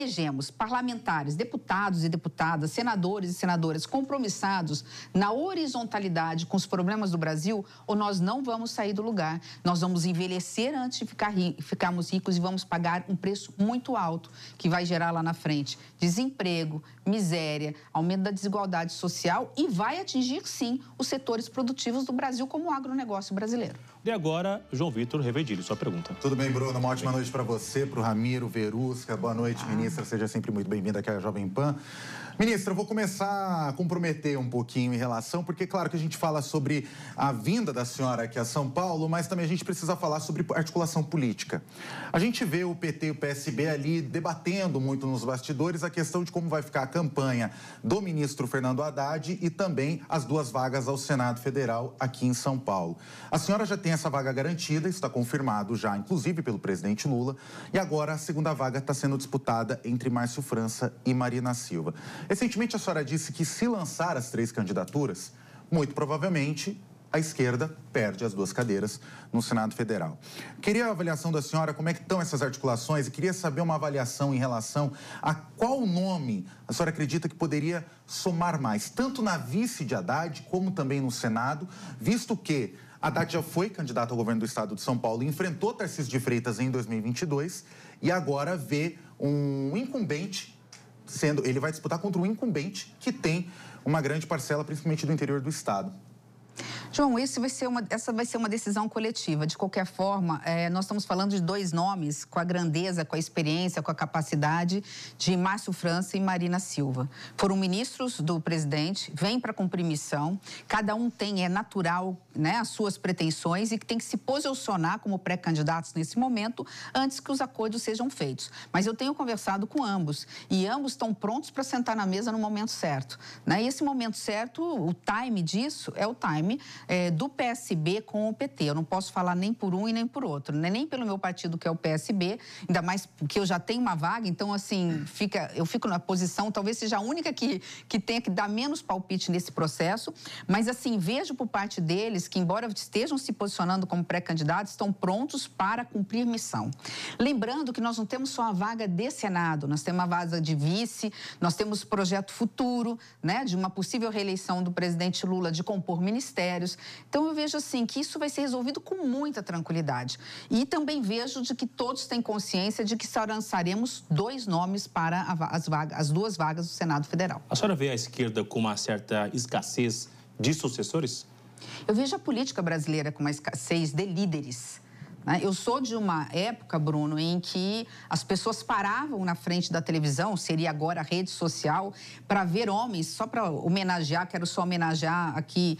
elegemos parlamentares, deputados e deputadas, senadores e senadoras compromissados na horizontalidade com os problemas do Brasil, ou nós não vamos sair do lugar. Nós vamos envelhecer antes de ficarmos ricos e vamos pagar um preço muito alto, que vai gerar lá na frente desemprego, miséria, aumento da desigualdade social e vai atingir, sim, os setores produtivos do Brasil, como o agronegócio brasileiro. E agora, João Vitor Revedilho, sua pergunta. Tudo bem, Bruno? Uma ótima noite para você, para o Ramiro, Verusca. Boa noite, ministra. Seja sempre muito bem-vinda aqui à Jovem Pan. Ministra, eu vou começar a comprometer um pouquinho em relação, porque claro que a gente fala sobre a vinda da senhora aqui a São Paulo, mas também a gente precisa falar sobre articulação política. A gente vê o PT e o PSB ali debatendo muito nos bastidores a questão de como vai ficar a campanha do ministro Fernando Haddad e também as duas vagas ao Senado Federal aqui em São Paulo. A senhora já tem essa vaga garantida, isso está confirmado já, inclusive pelo presidente Lula, e agora a segunda vaga está sendo disputada entre Márcio França e Marina Silva. Recentemente a senhora disse que se lançar as 3 candidaturas, muito provavelmente a esquerda perde as 2 cadeiras no Senado Federal. Queria a avaliação da senhora, como é que estão essas articulações, e queria saber uma avaliação em relação a qual nome a senhora acredita que poderia somar mais, tanto na vice de Haddad, como também no Senado, visto que Haddad já foi candidato ao governo do estado de São Paulo e enfrentou Tarcísio de Freitas em 2022 e agora vê um incumbente ele vai disputar contra um incumbente que tem uma grande parcela, principalmente do interior do estado. João, essa vai ser uma decisão coletiva. De qualquer forma, nós estamos falando de 2 nomes com a grandeza, com a experiência, com a capacidade de Márcio França e Marina Silva. Foram ministros do presidente, vêm para cumprir missão, cada um tem, é natural, né, as suas pretensões e que tem que se posicionar como pré-candidatos nesse momento antes que os acordos sejam feitos. Mas eu tenho conversado com ambos e ambos estão prontos para sentar na mesa no momento certo, né? E esse momento certo, o time disso é o time do PSB com o PT. Eu não posso falar nem por um e nem por outro, né? Nem pelo meu partido, que é o PSB, ainda mais porque eu já tenho uma vaga, então, assim, eu fico na posição, talvez seja a única que tenha que dar menos palpite nesse processo, mas, assim, vejo por parte deles que, embora estejam se posicionando como pré-candidatos, estão prontos para cumprir missão. Lembrando que nós não temos só a vaga de Senado, nós temos uma vaga de vice, nós temos projeto futuro, né, de uma possível reeleição do presidente Lula de compor ministérios. Então, eu vejo assim que isso vai ser resolvido com muita tranquilidade. E também vejo de que todos têm consciência de que só lançaremos 2 nomes para as 2 vagas do Senado Federal. A senhora vê a esquerda com uma certa escassez de sucessores? Eu vejo a política brasileira com uma escassez de líderes. Eu sou de uma época, Bruno, em que as pessoas paravam na frente da televisão, seria agora a rede social, para ver homens, só para homenagear, quero só homenagear aqui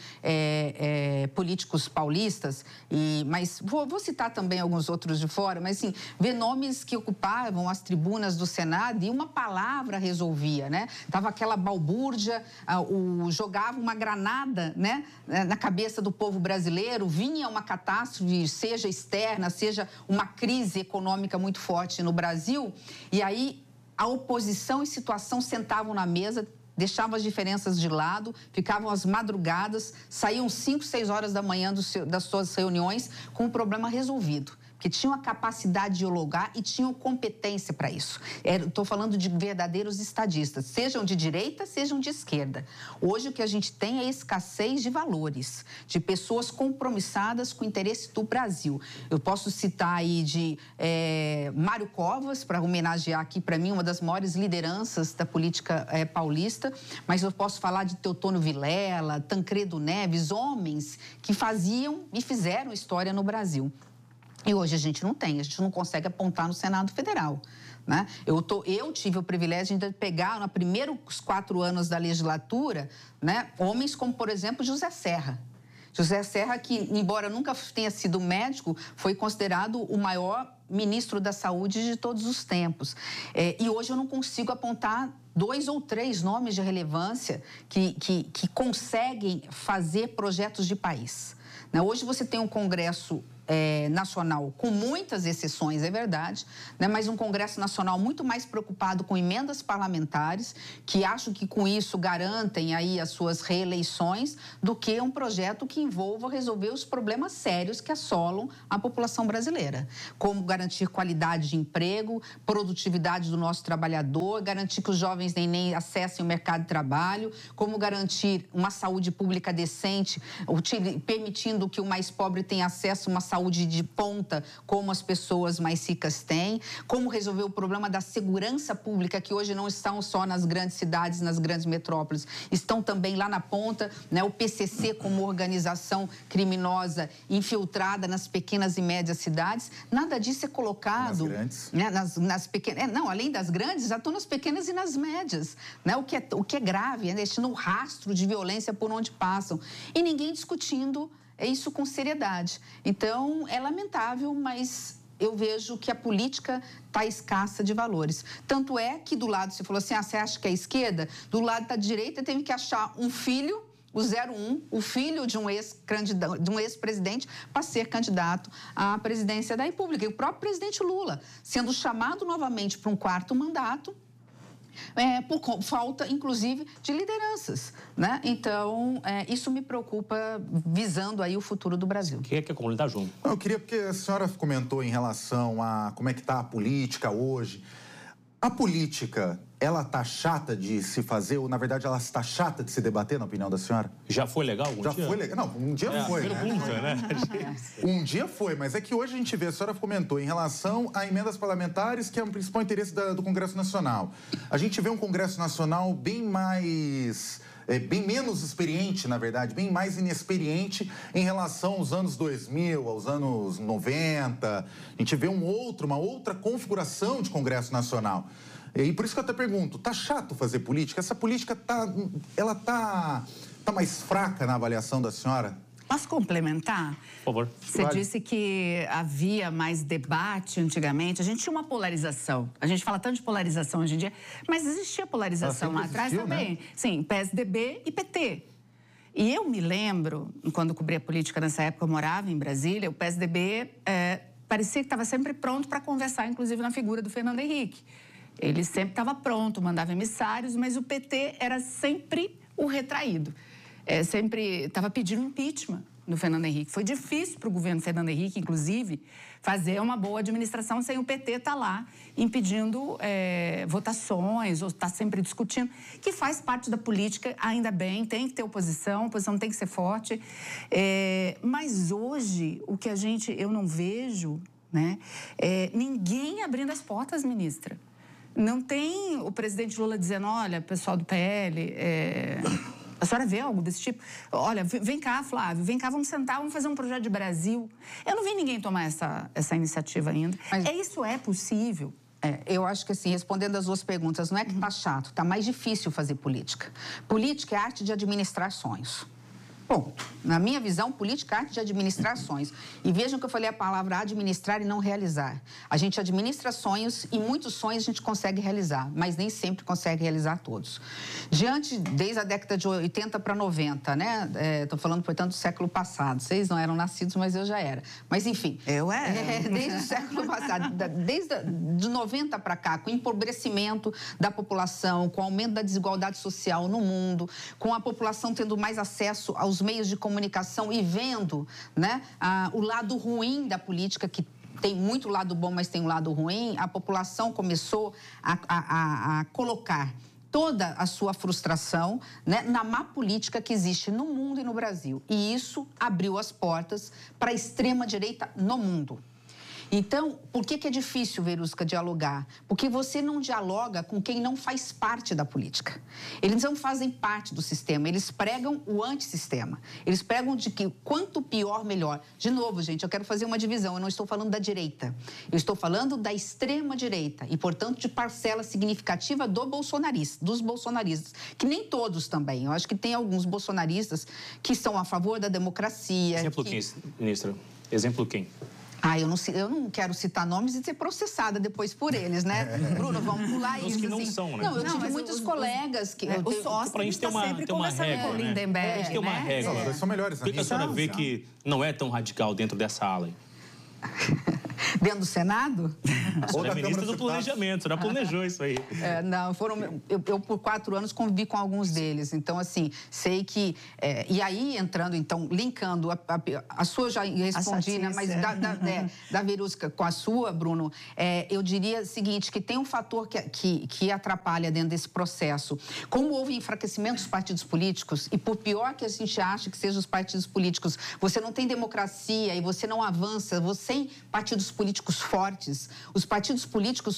políticos paulistas, mas vou citar também alguns outros de fora, mas assim, ver nomes que ocupavam as tribunas do Senado e uma palavra resolvia, né? Tava aquela balbúrdia, jogava uma granada, né, na cabeça do povo brasileiro, vinha uma catástrofe, seja externa, seja uma crise econômica muito forte no Brasil, e aí a oposição e situação sentavam na mesa, deixavam as diferenças de lado, ficavam às madrugadas, saíam 5, 6 horas da manhã das suas reuniões com o problema resolvido, que tinham a capacidade de dialogar e tinham competência para isso. Estou falando de verdadeiros estadistas, sejam de direita, sejam de esquerda. Hoje o que a gente tem é escassez de valores, de pessoas compromissadas com o interesse do Brasil. Eu posso citar aí de Mário Covas, para homenagear aqui, para mim, uma das maiores lideranças da política paulista, mas eu posso falar de Teotônio Vilela, Tancredo Neves, homens que faziam e fizeram história no Brasil. E hoje a gente não consegue apontar no Senado Federal, né? Eu tive o privilégio de pegar, nos primeiros 4 anos da legislatura, né, homens como, por exemplo, José Serra. José Serra, que, embora nunca tenha sido médico, foi considerado o maior ministro da Saúde de todos os tempos. E hoje eu não consigo apontar 2 ou 3 nomes de relevância que conseguem fazer projetos de país. Hoje você tem um Congresso nacional, com muitas exceções, é verdade, né? Mas um Congresso Nacional muito mais preocupado com emendas parlamentares, que acho que com isso garantem aí as suas reeleições, do que um projeto que envolva resolver os problemas sérios que assolam a população brasileira. Como garantir qualidade de emprego, produtividade do nosso trabalhador, garantir que os jovens nem acessem o mercado de trabalho, como garantir uma saúde pública decente, permitindo que o mais pobre tenha acesso a uma saúde de ponta, como as pessoas mais ricas têm, como resolver o problema da segurança pública, que hoje não estão só nas grandes cidades, nas grandes metrópoles, estão também lá na ponta, né? O PCC como organização criminosa infiltrada nas pequenas e médias cidades, nada disso é colocado... Nas grandes? Né? Nas pequenas... Não, além das grandes, já estão nas pequenas e nas médias, né? O que é grave, é deixando um rastro de violência por onde passam. E ninguém discutindo isso com seriedade. Então, é lamentável, mas eu vejo que a política está escassa de valores. Tanto é que do lado, você falou assim, você acha que é a esquerda? Do lado da direita teve que achar um filho, o 01, o filho de um ex-presidente, para ser candidato à presidência da República. E o próprio presidente Lula, sendo chamado novamente para um quarto mandato, por falta, inclusive, de lideranças, né? Então, isso me preocupa, visando aí o futuro do Brasil. Quem quer complementar, João? Eu queria, porque a senhora comentou em relação a como é que está a política hoje. A política, ela está chata de se fazer, ou, na verdade, ela está chata de se debater, na opinião da senhora? Já foi legal algum dia? Já foi legal. Não, um dia foi, pergunta, né? Um dia foi, mas é que hoje a gente vê, a senhora comentou, em relação a emendas parlamentares, que é o principal interesse do Congresso Nacional. A gente vê um Congresso Nacional bem menos experiente, na verdade, bem mais inexperiente em relação aos anos 2000, aos anos 90. A gente vê uma outra configuração de Congresso Nacional. E por isso que eu até pergunto, tá chato fazer política? Essa política tá mais fraca na avaliação da senhora? Posso complementar? Por favor. Você disse que havia mais debate antigamente. A gente tinha uma polarização. A gente fala tanto de polarização hoje em dia, mas existia polarização lá atrás também. Né? Sim, PSDB e PT. E eu me lembro, quando cobria política nessa época, eu morava em Brasília, o PSDB parecia que estava sempre pronto para conversar, inclusive na figura do Fernando Henrique. Ele sempre estava pronto, mandava emissários, mas o PT era sempre o retraído. Sempre estava pedindo impeachment do Fernando Henrique. Foi difícil para o governo Fernando Henrique, inclusive, fazer uma boa administração sem o PT estar lá impedindo votações ou estar sempre discutindo, que faz parte da política, ainda bem, tem que ter oposição, a oposição tem que ser forte. Mas hoje, o que eu não vejo, né, ninguém abrindo as portas, ministra. Não tem o presidente Lula dizendo, olha, pessoal do PL... A senhora vê algo desse tipo? Olha, vem cá, Flávio, vem cá, vamos sentar, vamos fazer um projeto de Brasil. Eu não vi ninguém tomar essa iniciativa ainda. Mas isso é possível? Eu acho que, assim, respondendo as duas perguntas, não é que está chato, está mais difícil fazer política. Política é a arte de administrar sonhos. Ponto. Na minha visão, política é arte de administrar sonhos. E vejam que eu falei a palavra administrar e não realizar. A gente administra sonhos e muitos sonhos a gente consegue realizar, mas nem sempre consegue realizar todos. Desde a década de 80 para 90, né? Estou falando, portanto, do século passado. Vocês não eram nascidos, mas eu já era. Mas, enfim. Eu era. Desde o século passado, de 90 para cá, com o empobrecimento da população, com o aumento da desigualdade social no mundo, com a população tendo mais acesso aos meios de comunicação e vendo, né, o lado ruim da política, que tem muito lado bom, mas tem um lado ruim, a população começou a colocar toda a sua frustração, né, na má política que existe no mundo e no Brasil. E isso abriu as portas para a extrema-direita no mundo. Então, por que é difícil, Verusca, dialogar? Porque você não dialoga com quem não faz parte da política. Eles não fazem parte do sistema, eles pregam o antissistema. Eles pregam de que quanto pior, melhor. De novo, gente, eu quero fazer uma divisão, eu não estou falando da direita. Eu estou falando da extrema-direita e, portanto, de parcela significativa dos bolsonaristas, que nem todos também. Eu acho que tem alguns bolsonaristas que são a favor da democracia. Exemplo quem, ministra? Exemplo quem? Eu não quero citar nomes e ser processada depois por eles, né? Bruno, vamos pular isso. Os que não assim. são, né? Não, eu tive muitos colegas que... O sócio pra gente ter uma régua, com o né? Lindenberg, A gente tem uma régua. Eles são melhores Por que a senhora vê que não é tão radical dentro dessa ala? Dentro do Senado? Você é ministra do planejamento, você já planejou isso aí. Não, eu por 4 anos convivi com alguns deles. Então, assim, sei que... e aí, entrando, então, linkando, a sua já respondi, né? Mas da Verusca com a sua, Bruno, eu diria o seguinte, que tem um fator que atrapalha dentro desse processo. Como houve enfraquecimento dos partidos políticos, e por pior que a gente ache que sejam os partidos políticos, você não tem democracia e você não avança, você tem partidos políticos fortes, os partidos políticos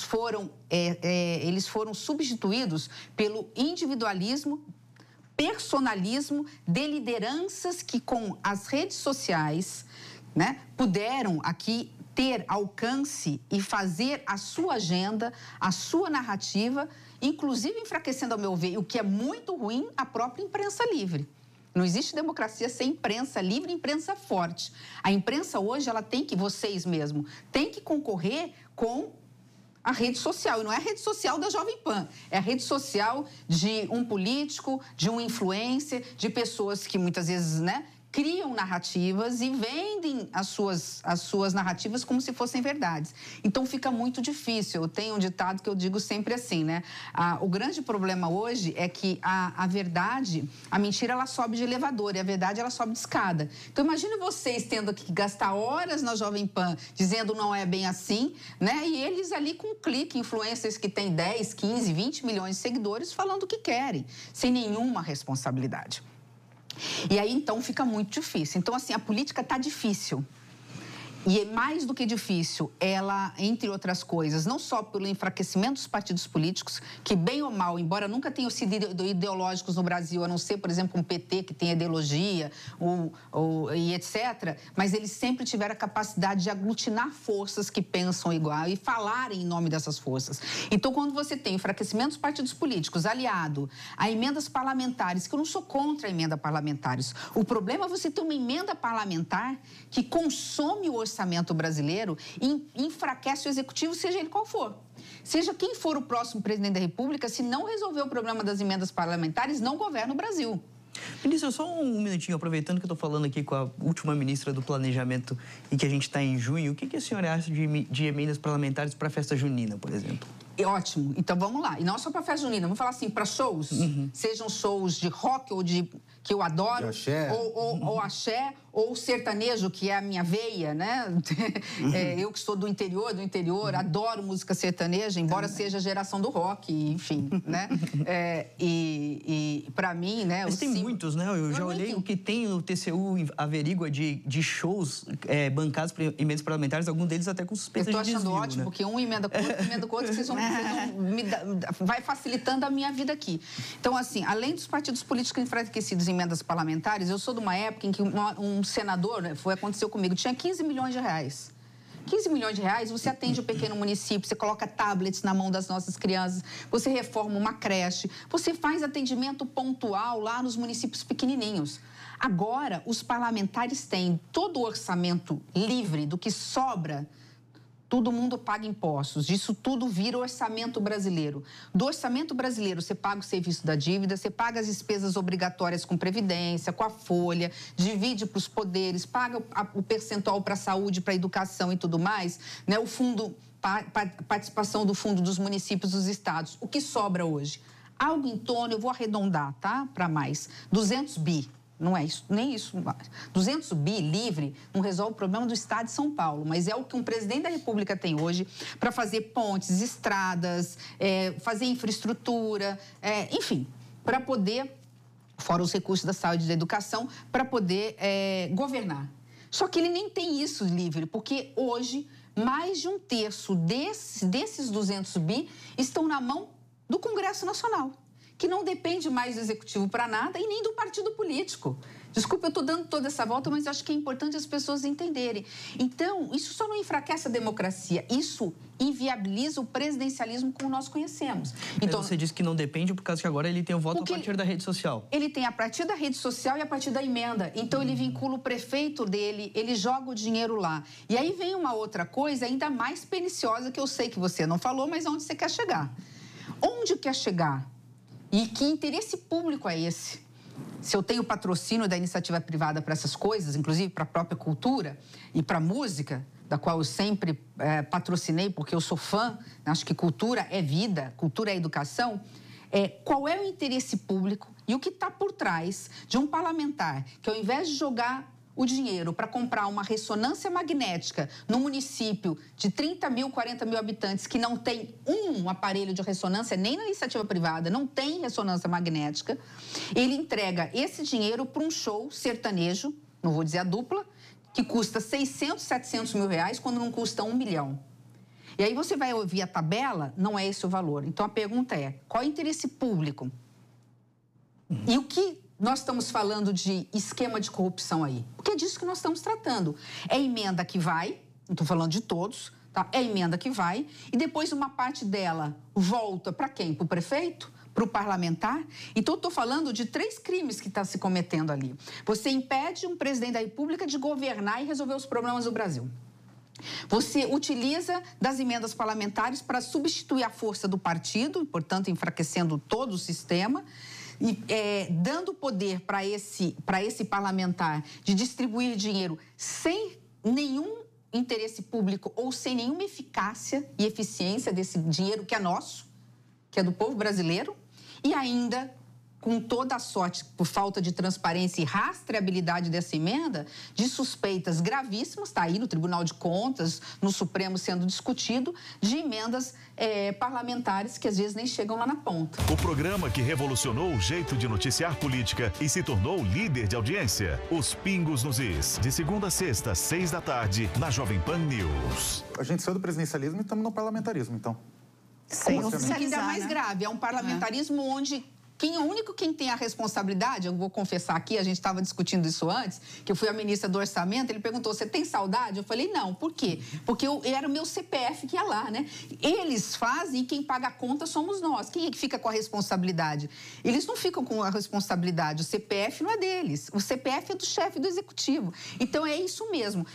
eles foram substituídos pelo individualismo, personalismo de lideranças que com as redes sociais, né, puderam aqui ter alcance e fazer a sua agenda, a sua narrativa, inclusive enfraquecendo, ao meu ver, o que é muito ruim, a própria imprensa livre. Não existe democracia sem imprensa livre e imprensa forte. A imprensa hoje, ela tem que, vocês mesmo, tem que concorrer com a rede social. E não é a rede social da Jovem Pan, é a rede social de um político, de um influencer, de pessoas que muitas vezes, né, criam narrativas e vendem as suas narrativas como se fossem verdades. Então, fica muito difícil. Eu tenho um ditado que eu digo sempre assim, né? O grande problema hoje é que a verdade, a mentira, ela sobe de elevador e a verdade, ela sobe de escada. Então, imagine vocês tendo que gastar horas na Jovem Pan dizendo não é bem assim, né? E eles ali com um clique, influencers que têm 10, 15, 20 milhões de seguidores falando o que querem, sem nenhuma responsabilidade. E aí, então, fica muito difícil. Então, assim, a política está difícil. E é mais do que difícil, ela, entre outras coisas, não só pelo enfraquecimento dos partidos políticos, que bem ou mal, embora nunca tenham sido ideológicos no Brasil, a não ser, por exemplo, um PT que tem ideologia e etc., mas eles sempre tiveram a capacidade de aglutinar forças que pensam igual e falarem em nome dessas forças. Então, quando você tem enfraquecimento dos partidos políticos aliado a emendas parlamentares, que eu não sou contra a emenda parlamentares, o problema é você ter uma emenda parlamentar que consome o orçamento brasileiro e enfraquece o executivo, seja ele qual for. Seja quem for o próximo presidente da República, se não resolver o problema das emendas parlamentares, não governa o Brasil. Ministra, só um minutinho, aproveitando que eu estou falando aqui com a última ministra do Planejamento e que a gente está em junho, o que a senhora acha de emendas parlamentares para a festa junina, por exemplo? Ótimo. Então, vamos lá. E não só para festa junina, vamos falar assim, para shows, sejam shows de rock ou de... que eu adoro, ou axé, ou sertanejo, que é a minha veia, né? Eu que sou do interior, adoro música sertaneja, embora seja a geração do rock, enfim, né? E para mim, né? Mas tem muitos, né? Eu já olhei o que tem no TCU averigua de shows bancados por emendas parlamentares, alguns deles até com suspeita de desvio. Eu estou achando ótimo, né? Porque um emenda com o outro, vocês vão vai facilitando a minha vida aqui. Então, assim, além dos partidos políticos enfraquecidos em emendas parlamentares, eu sou de uma época em que um senador, né, aconteceu comigo, tinha 15 milhões de reais. 15 milhões de reais, você atende o pequeno município, você coloca tablets na mão das nossas crianças, você reforma uma creche, você faz atendimento pontual lá nos municípios pequenininhos. Agora, os parlamentares têm todo o orçamento livre do que sobra. Todo mundo paga impostos, disso tudo vira orçamento brasileiro. Do orçamento brasileiro, você paga o serviço da dívida, você paga as despesas obrigatórias com previdência, com a folha, divide para os poderes, paga o percentual para a saúde, para a educação e tudo mais, né? O fundo, participação do fundo dos municípios, dos estados. O que sobra hoje? Algo em torno, eu vou arredondar, tá? Para mais, 200 bi. Não é isso, nem isso. 200 bi livre não resolve o problema do Estado de São Paulo, mas é o que um presidente da República tem hoje para fazer pontes, estradas, fazer infraestrutura, enfim, para poder, fora os recursos da saúde e da educação, para poder governar. Só que ele nem tem isso livre, porque hoje mais de 1/3 desses 200 bi estão na mão do Congresso Nacional, que não depende mais do executivo para nada e nem do partido político. Desculpa, eu estou dando toda essa volta, mas acho que é importante as pessoas entenderem. Então, isso só não enfraquece a democracia, isso inviabiliza o presidencialismo como nós conhecemos. Então, você disse que não depende por causa que agora ele tem o voto a partir da rede social. Ele tem a partir da rede social e a partir da emenda. Então, ele vincula o prefeito dele, ele joga o dinheiro lá. E aí vem uma outra coisa ainda mais perniciosa que eu sei que você não falou, mas onde você quer chegar. Onde quer chegar? E que interesse público é esse? Se eu tenho patrocínio da iniciativa privada para essas coisas, inclusive para a própria cultura e para a música, da qual eu sempre patrocinei, porque eu sou fã, acho que cultura é vida, cultura é educação, qual é o interesse público e o que está por trás de um parlamentar que, ao invés de jogar o dinheiro para comprar uma ressonância magnética no município de 30 mil, 40 mil habitantes que não tem um aparelho de ressonância, nem na iniciativa privada, não tem ressonância magnética, ele entrega esse dinheiro para um show sertanejo, não vou dizer a dupla, que custa 600, 700 mil reais, quando não custa 1 milhão. E aí você vai ouvir a tabela, não é esse o valor. Então a pergunta é, qual é o interesse público? E o que nós estamos falando de esquema de corrupção aí? Porque é disso que nós estamos tratando. É emenda que vai, não estou falando de todos, tá? É emenda que vai, e depois uma parte dela volta para quem? Para o prefeito? Para o parlamentar? Então, eu estou falando de 3 crimes que está se cometendo ali. Você impede um presidente da República de governar e resolver os problemas do Brasil. Você utiliza das emendas parlamentares para substituir a força do partido, portanto, enfraquecendo todo o sistema, e dando poder para esse parlamentar de distribuir dinheiro sem nenhum interesse público ou sem nenhuma eficácia e eficiência desse dinheiro que é nosso, que é do povo brasileiro, e ainda com toda a sorte, por falta de transparência e rastreabilidade dessa emenda, de suspeitas gravíssimas, está aí no Tribunal de Contas, no Supremo sendo discutido, de emendas parlamentares que às vezes nem chegam lá na ponta. O programa que revolucionou o jeito de noticiar política e se tornou líder de audiência. Os Pingos nos Is, de segunda a sexta, 6 da tarde, na Jovem Pan News. A gente saiu do presidencialismo e estamos no parlamentarismo, então. Sem ainda mais grave, é um parlamentarismo onde o único quem tem a responsabilidade, eu vou confessar aqui, a gente estava discutindo isso antes, que eu fui a ministra do Orçamento, ele perguntou, você tem saudade? Eu falei, não, por quê? Porque era o meu CPF que ia lá, né? Eles fazem e quem paga a conta somos nós. Quem é que fica com a responsabilidade? Eles não ficam com a responsabilidade, o CPF não é deles, o CPF é do chefe do executivo. Então, é isso mesmo,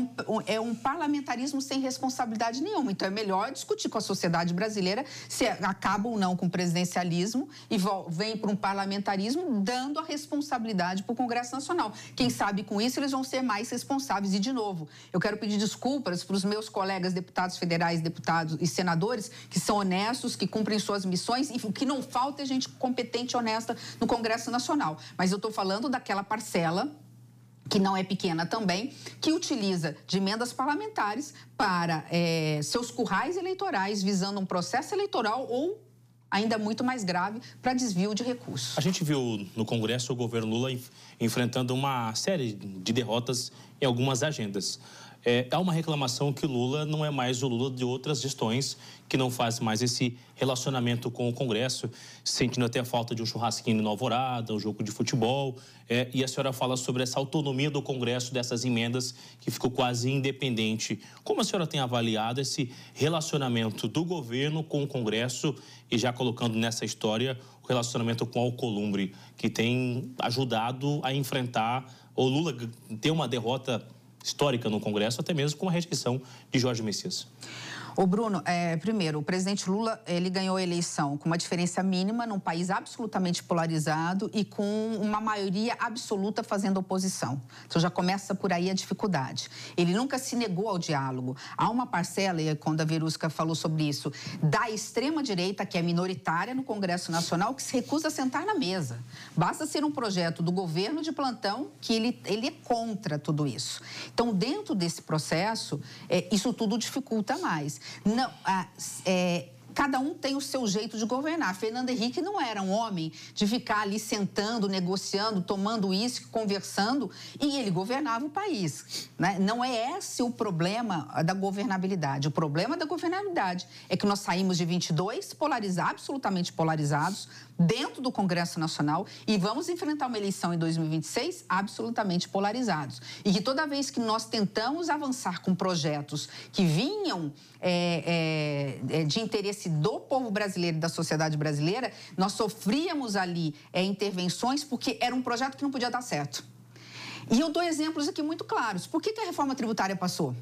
é um parlamentarismo sem responsabilidade nenhuma. Então, é melhor discutir com a sociedade brasileira se acaba ou não com o presidencialismo e vem para um parlamentarismo dando a responsabilidade para o Congresso Nacional. Quem sabe com isso eles vão ser mais responsáveis. E, de novo, eu quero pedir desculpas para os meus colegas deputados federais, deputados e senadores que são honestos, que cumprem suas missões e o que não falta é gente competente e honesta no Congresso Nacional. Mas eu estou falando daquela parcela que não é pequena também, que utiliza de emendas parlamentares para seus currais eleitorais visando um processo eleitoral ou ainda muito mais grave, para desvio de recursos. A gente viu no Congresso o governo Lula enfrentando uma série de derrotas em algumas agendas. Há uma reclamação que Lula não é mais o Lula de outras gestões, que não faz mais esse relacionamento com o Congresso, sentindo até a falta de um churrasquinho no Alvorada, um jogo de futebol. E a senhora fala sobre essa autonomia do Congresso, dessas emendas, que ficou quase independente. Como a senhora tem avaliado esse relacionamento do governo com o Congresso e já colocando nessa história o relacionamento com o Alcolumbre, que tem ajudado a enfrentar o Lula ter uma derrota histórica no Congresso, até mesmo com a rejeição de Jorge Messias? Ô Bruno, primeiro, o presidente Lula, ele ganhou a eleição com uma diferença mínima num país absolutamente polarizado e com uma maioria absoluta fazendo oposição. Então já começa por aí a dificuldade. Ele nunca se negou ao diálogo. Há uma parcela, e quando a Verusca falou sobre isso, da extrema-direita, que é minoritária no Congresso Nacional, que se recusa a sentar na mesa. Basta ser um projeto do governo de plantão que ele é contra tudo isso. Então, dentro desse processo, isso tudo dificulta mais. Não, cada um tem o seu jeito de governar. Fernando Henrique não era um homem de ficar ali sentando, negociando, tomando uísque, conversando, e ele governava o país, né? Não é esse o problema da governabilidade. O problema da governabilidade é que nós saímos de 22 absolutamente polarizados dentro do Congresso Nacional e vamos enfrentar uma eleição em 2026 absolutamente polarizados. E que toda vez que nós tentamos avançar com projetos que vinham de interesse do povo brasileiro e da sociedade brasileira, nós sofríamos ali intervenções porque era um projeto que não podia dar certo. E eu dou exemplos aqui muito claros. Por que a reforma tributária passou?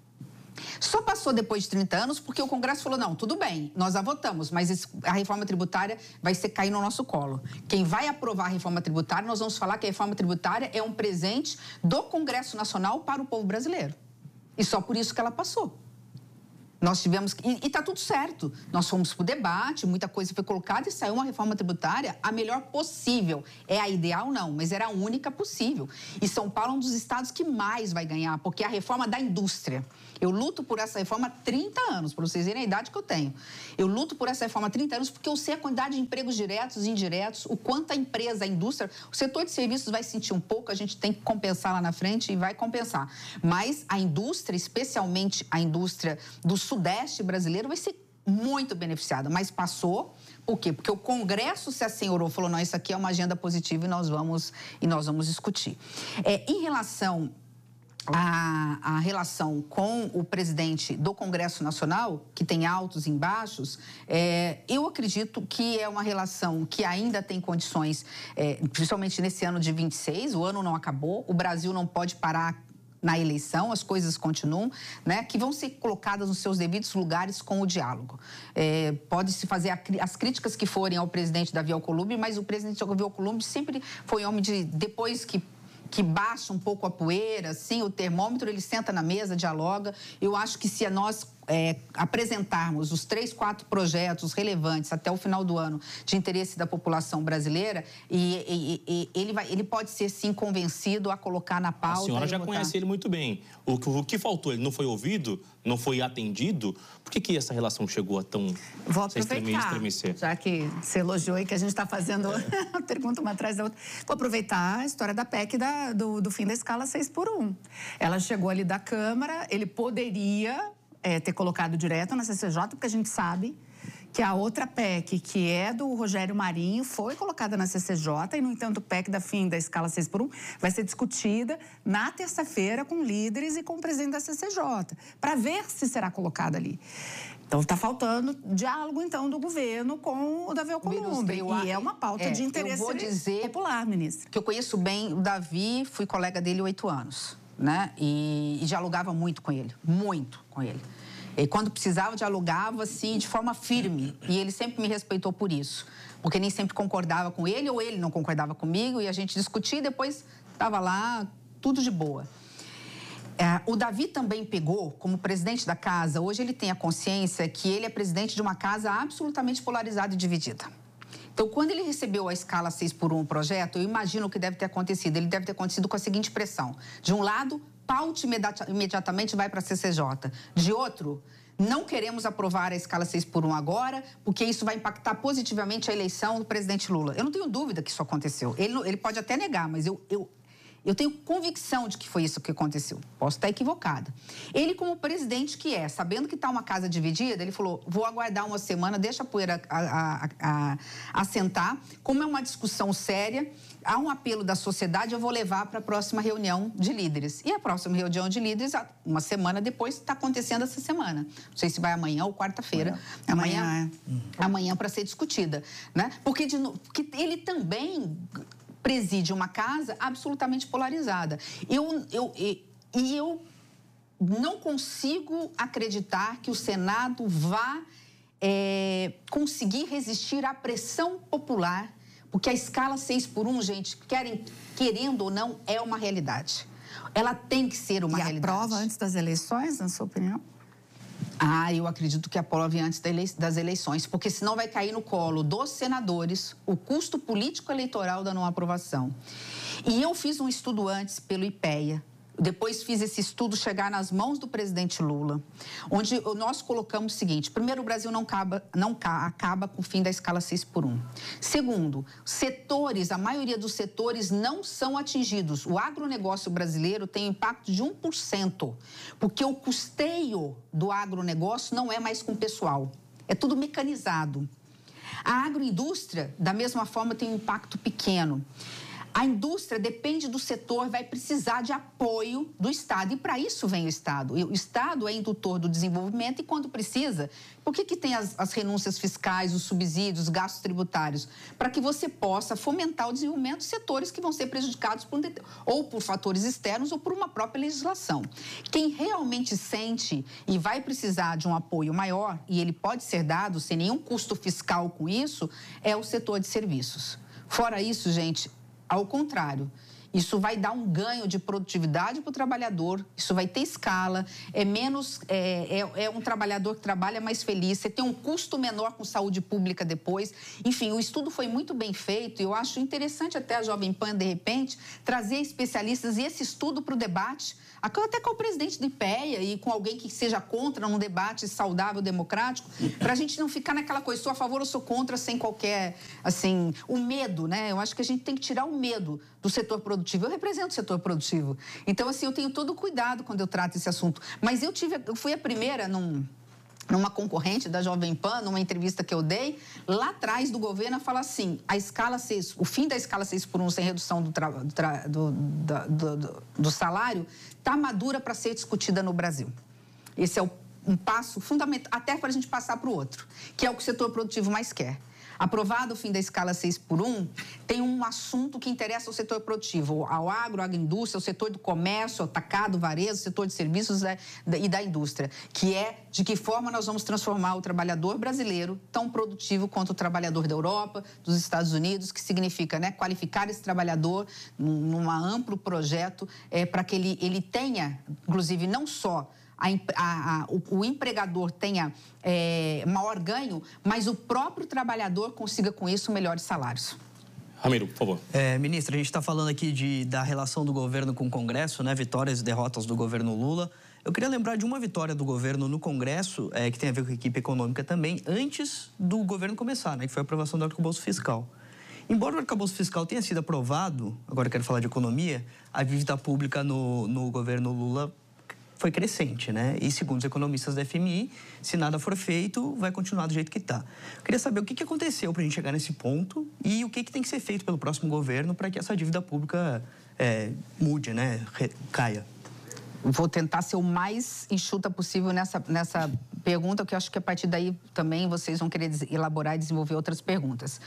Só passou depois de 30 anos porque o Congresso falou, não, tudo bem, nós a votamos, mas a reforma tributária vai cair no nosso colo. Quem vai aprovar a reforma tributária, nós vamos falar que a reforma tributária é um presente do Congresso Nacional para o povo brasileiro. E só por isso que ela passou. Nós tivemos... E está tudo certo. Nós fomos para o debate, muita coisa foi colocada e saiu uma reforma tributária a melhor possível. É a ideal, não, mas era a única possível. E São Paulo é um dos estados que mais vai ganhar, porque é a reforma da indústria. Eu luto por essa reforma há 30 anos, para vocês verem a idade que eu tenho. Eu luto por essa reforma há 30 anos porque eu sei a quantidade de empregos diretos e indiretos, o quanto a empresa, a indústria, o setor de serviços vai sentir um pouco, a gente tem que compensar lá na frente e vai compensar. Mas a indústria, especialmente a indústria do Sudeste brasileiro, vai ser muito beneficiada. Mas passou, por quê? Porque o Congresso se assenhorou, falou, não, isso aqui é uma agenda positiva e nós vamos discutir. Em relação... A relação com o presidente do Congresso Nacional, que tem altos e baixos, eu acredito que é uma relação que ainda tem condições, principalmente nesse ano de 26, o ano não acabou, o Brasil não pode parar na eleição, as coisas continuam, né, que vão ser colocadas nos seus devidos lugares com o diálogo. Pode-se fazer as críticas que forem ao presidente Davi Alcolumbre, mas o presidente Davi Alcolumbre sempre foi homem de, depois que baixa um pouco a poeira, assim, o termômetro, ele senta na mesa, dialoga. Eu acho que se nós apresentarmos os 3, 4 projetos relevantes até o final do ano de interesse da população brasileira, ele pode ser, sim, convencido a colocar na pauta. A senhora já conhece ele muito bem. O que faltou? Ele não foi ouvido? Não foi atendido? Por que essa relação chegou a tão... Vou aproveitar, já que você elogiou e que a gente está fazendo uma pergunta uma atrás da outra. Vou aproveitar a história da PEC do fim da escala 6x1. Ela chegou ali da Câmara, ele poderia... ter colocado direto na CCJ, porque a gente sabe que a outra PEC, que é do Rogério Marinho, foi colocada na CCJ e, no entanto, o PEC da fim da escala 6x1 vai ser discutida na terça-feira com líderes e com o presidente da CCJ, para ver se será colocada ali. Então, está faltando diálogo, então, do governo com o Davi Alcolumbre. E é uma pauta de interesse popular, ministra. Que eu conheço bem o Davi, fui colega dele há 8 anos. Né? E dialogava muito com ele, muito com ele. E quando precisava, dialogava, assim, de forma firme. E ele sempre me respeitou por isso. Porque nem sempre concordava com ele, ou ele não concordava comigo, e a gente discutia e depois estava lá, tudo de boa. O Davi também pegou, como presidente da casa, hoje ele tem a consciência que ele é presidente de uma casa absolutamente polarizada e dividida. Então, quando ele recebeu a escala 6x1 projeto, eu imagino o que deve ter acontecido. Ele deve ter acontecido com a seguinte pressão. De um lado, paute imediatamente vai para a CCJ. De outro, não queremos aprovar a escala 6x1 agora, porque isso vai impactar positivamente a eleição do presidente Lula. Eu não tenho dúvida que isso aconteceu. Ele pode até negar, mas eu tenho convicção de que foi isso que aconteceu. Posso estar equivocada. Ele, como presidente que é, sabendo que está uma casa dividida, ele falou, vou aguardar uma semana, deixa a poeira assentar. Como é uma discussão séria, há um apelo da sociedade, eu vou levar para a próxima reunião de líderes. E a próxima reunião de líderes, uma semana depois, está acontecendo essa semana. Não sei se vai amanhã ou quarta-feira. Amanhã para ser discutida. Né? Porque ele também... preside uma casa absolutamente polarizada. Eu não consigo acreditar que o Senado vá conseguir resistir à pressão popular, porque a escala 6x1, gente, querendo ou não, é uma realidade. Ela tem que ser uma realidade. E aprova antes das eleições, na sua opinião? Eu acredito que aprove antes das eleições, porque senão vai cair no colo dos senadores o custo político-eleitoral da não aprovação. E eu fiz um estudo antes pelo IPEA, depois fiz esse estudo chegar nas mãos do presidente Lula, onde nós colocamos o seguinte: primeiro, o Brasil não acaba com o fim da escala 6x1. Segundo, a maioria dos setores não são atingidos. O agronegócio brasileiro tem um impacto de 1%, porque o custeio do agronegócio não é mais com o pessoal, é tudo mecanizado. A agroindústria, da mesma forma, tem um impacto pequeno. A indústria depende do setor, vai precisar de apoio do Estado. E para isso vem o Estado. O Estado é indutor do desenvolvimento e, quando precisa, por que tem as renúncias fiscais, os subsídios, os gastos tributários? Para que você possa fomentar o desenvolvimento de setores que vão ser prejudicados ou por fatores externos ou por uma própria legislação. Quem realmente sente e vai precisar de um apoio maior, e ele pode ser dado sem nenhum custo fiscal com isso, é o setor de serviços. Fora isso, gente... Ao contrário, Isso vai dar um ganho de produtividade para o trabalhador, isso vai ter escala, é um trabalhador que trabalha mais feliz, você tem um custo menor com saúde pública depois. Enfim, o estudo foi muito bem feito e eu acho interessante até a Jovem Pan, de repente, trazer especialistas e esse estudo para o debate, até com o presidente do IPEA e com alguém que seja contra num debate saudável, democrático, para a gente não ficar naquela coisa, sou a favor ou sou contra, sem qualquer, assim, o medo, né? Eu acho que a gente tem que tirar o medo do setor produtivo. Eu represento o setor produtivo. Então, assim, eu tenho todo cuidado quando eu trato esse assunto. Mas eu fui a primeira numa concorrente da Jovem Pan, numa entrevista que eu dei, lá atrás do governo, a falar assim, o fim da escala 6x1 sem redução do salário está madura para ser discutida no Brasil. Esse é um passo fundamental, até para a gente passar para o outro, que é o que o setor produtivo mais quer. Aprovado o fim da escala 6x1, tem um assunto que interessa ao setor produtivo, ao agro, à agroindústria, ao setor do comércio, ao atacado, varejo, setor de serviços e da indústria, que é de que forma nós vamos transformar o trabalhador brasileiro tão produtivo quanto o trabalhador da Europa, dos Estados Unidos, que significa, né, qualificar esse trabalhador num amplo projeto para que ele tenha, inclusive, não só o empregador tenha maior ganho, mas o próprio trabalhador consiga com isso melhores salários. Ramiro, por favor. Ministra, a gente está falando aqui da relação do governo com o Congresso, né? Vitórias e derrotas do governo Lula. Eu queria lembrar de uma vitória do governo no Congresso, que tem a ver com a equipe econômica também, antes do governo começar, né? Que foi a aprovação do arcabouço fiscal. Embora o arcabouço fiscal tenha sido aprovado, agora eu quero falar de economia, a dívida pública no governo Lula foi crescente, né? E segundo os economistas da FMI, se nada for feito, vai continuar do jeito que está. Queria saber o que aconteceu para a gente chegar nesse ponto e o que tem que ser feito pelo próximo governo para que essa dívida pública mude, né? Caia. Vou tentar ser o mais enxuta possível nessa pergunta, que eu acho que a partir daí também vocês vão querer elaborar e desenvolver outras perguntas.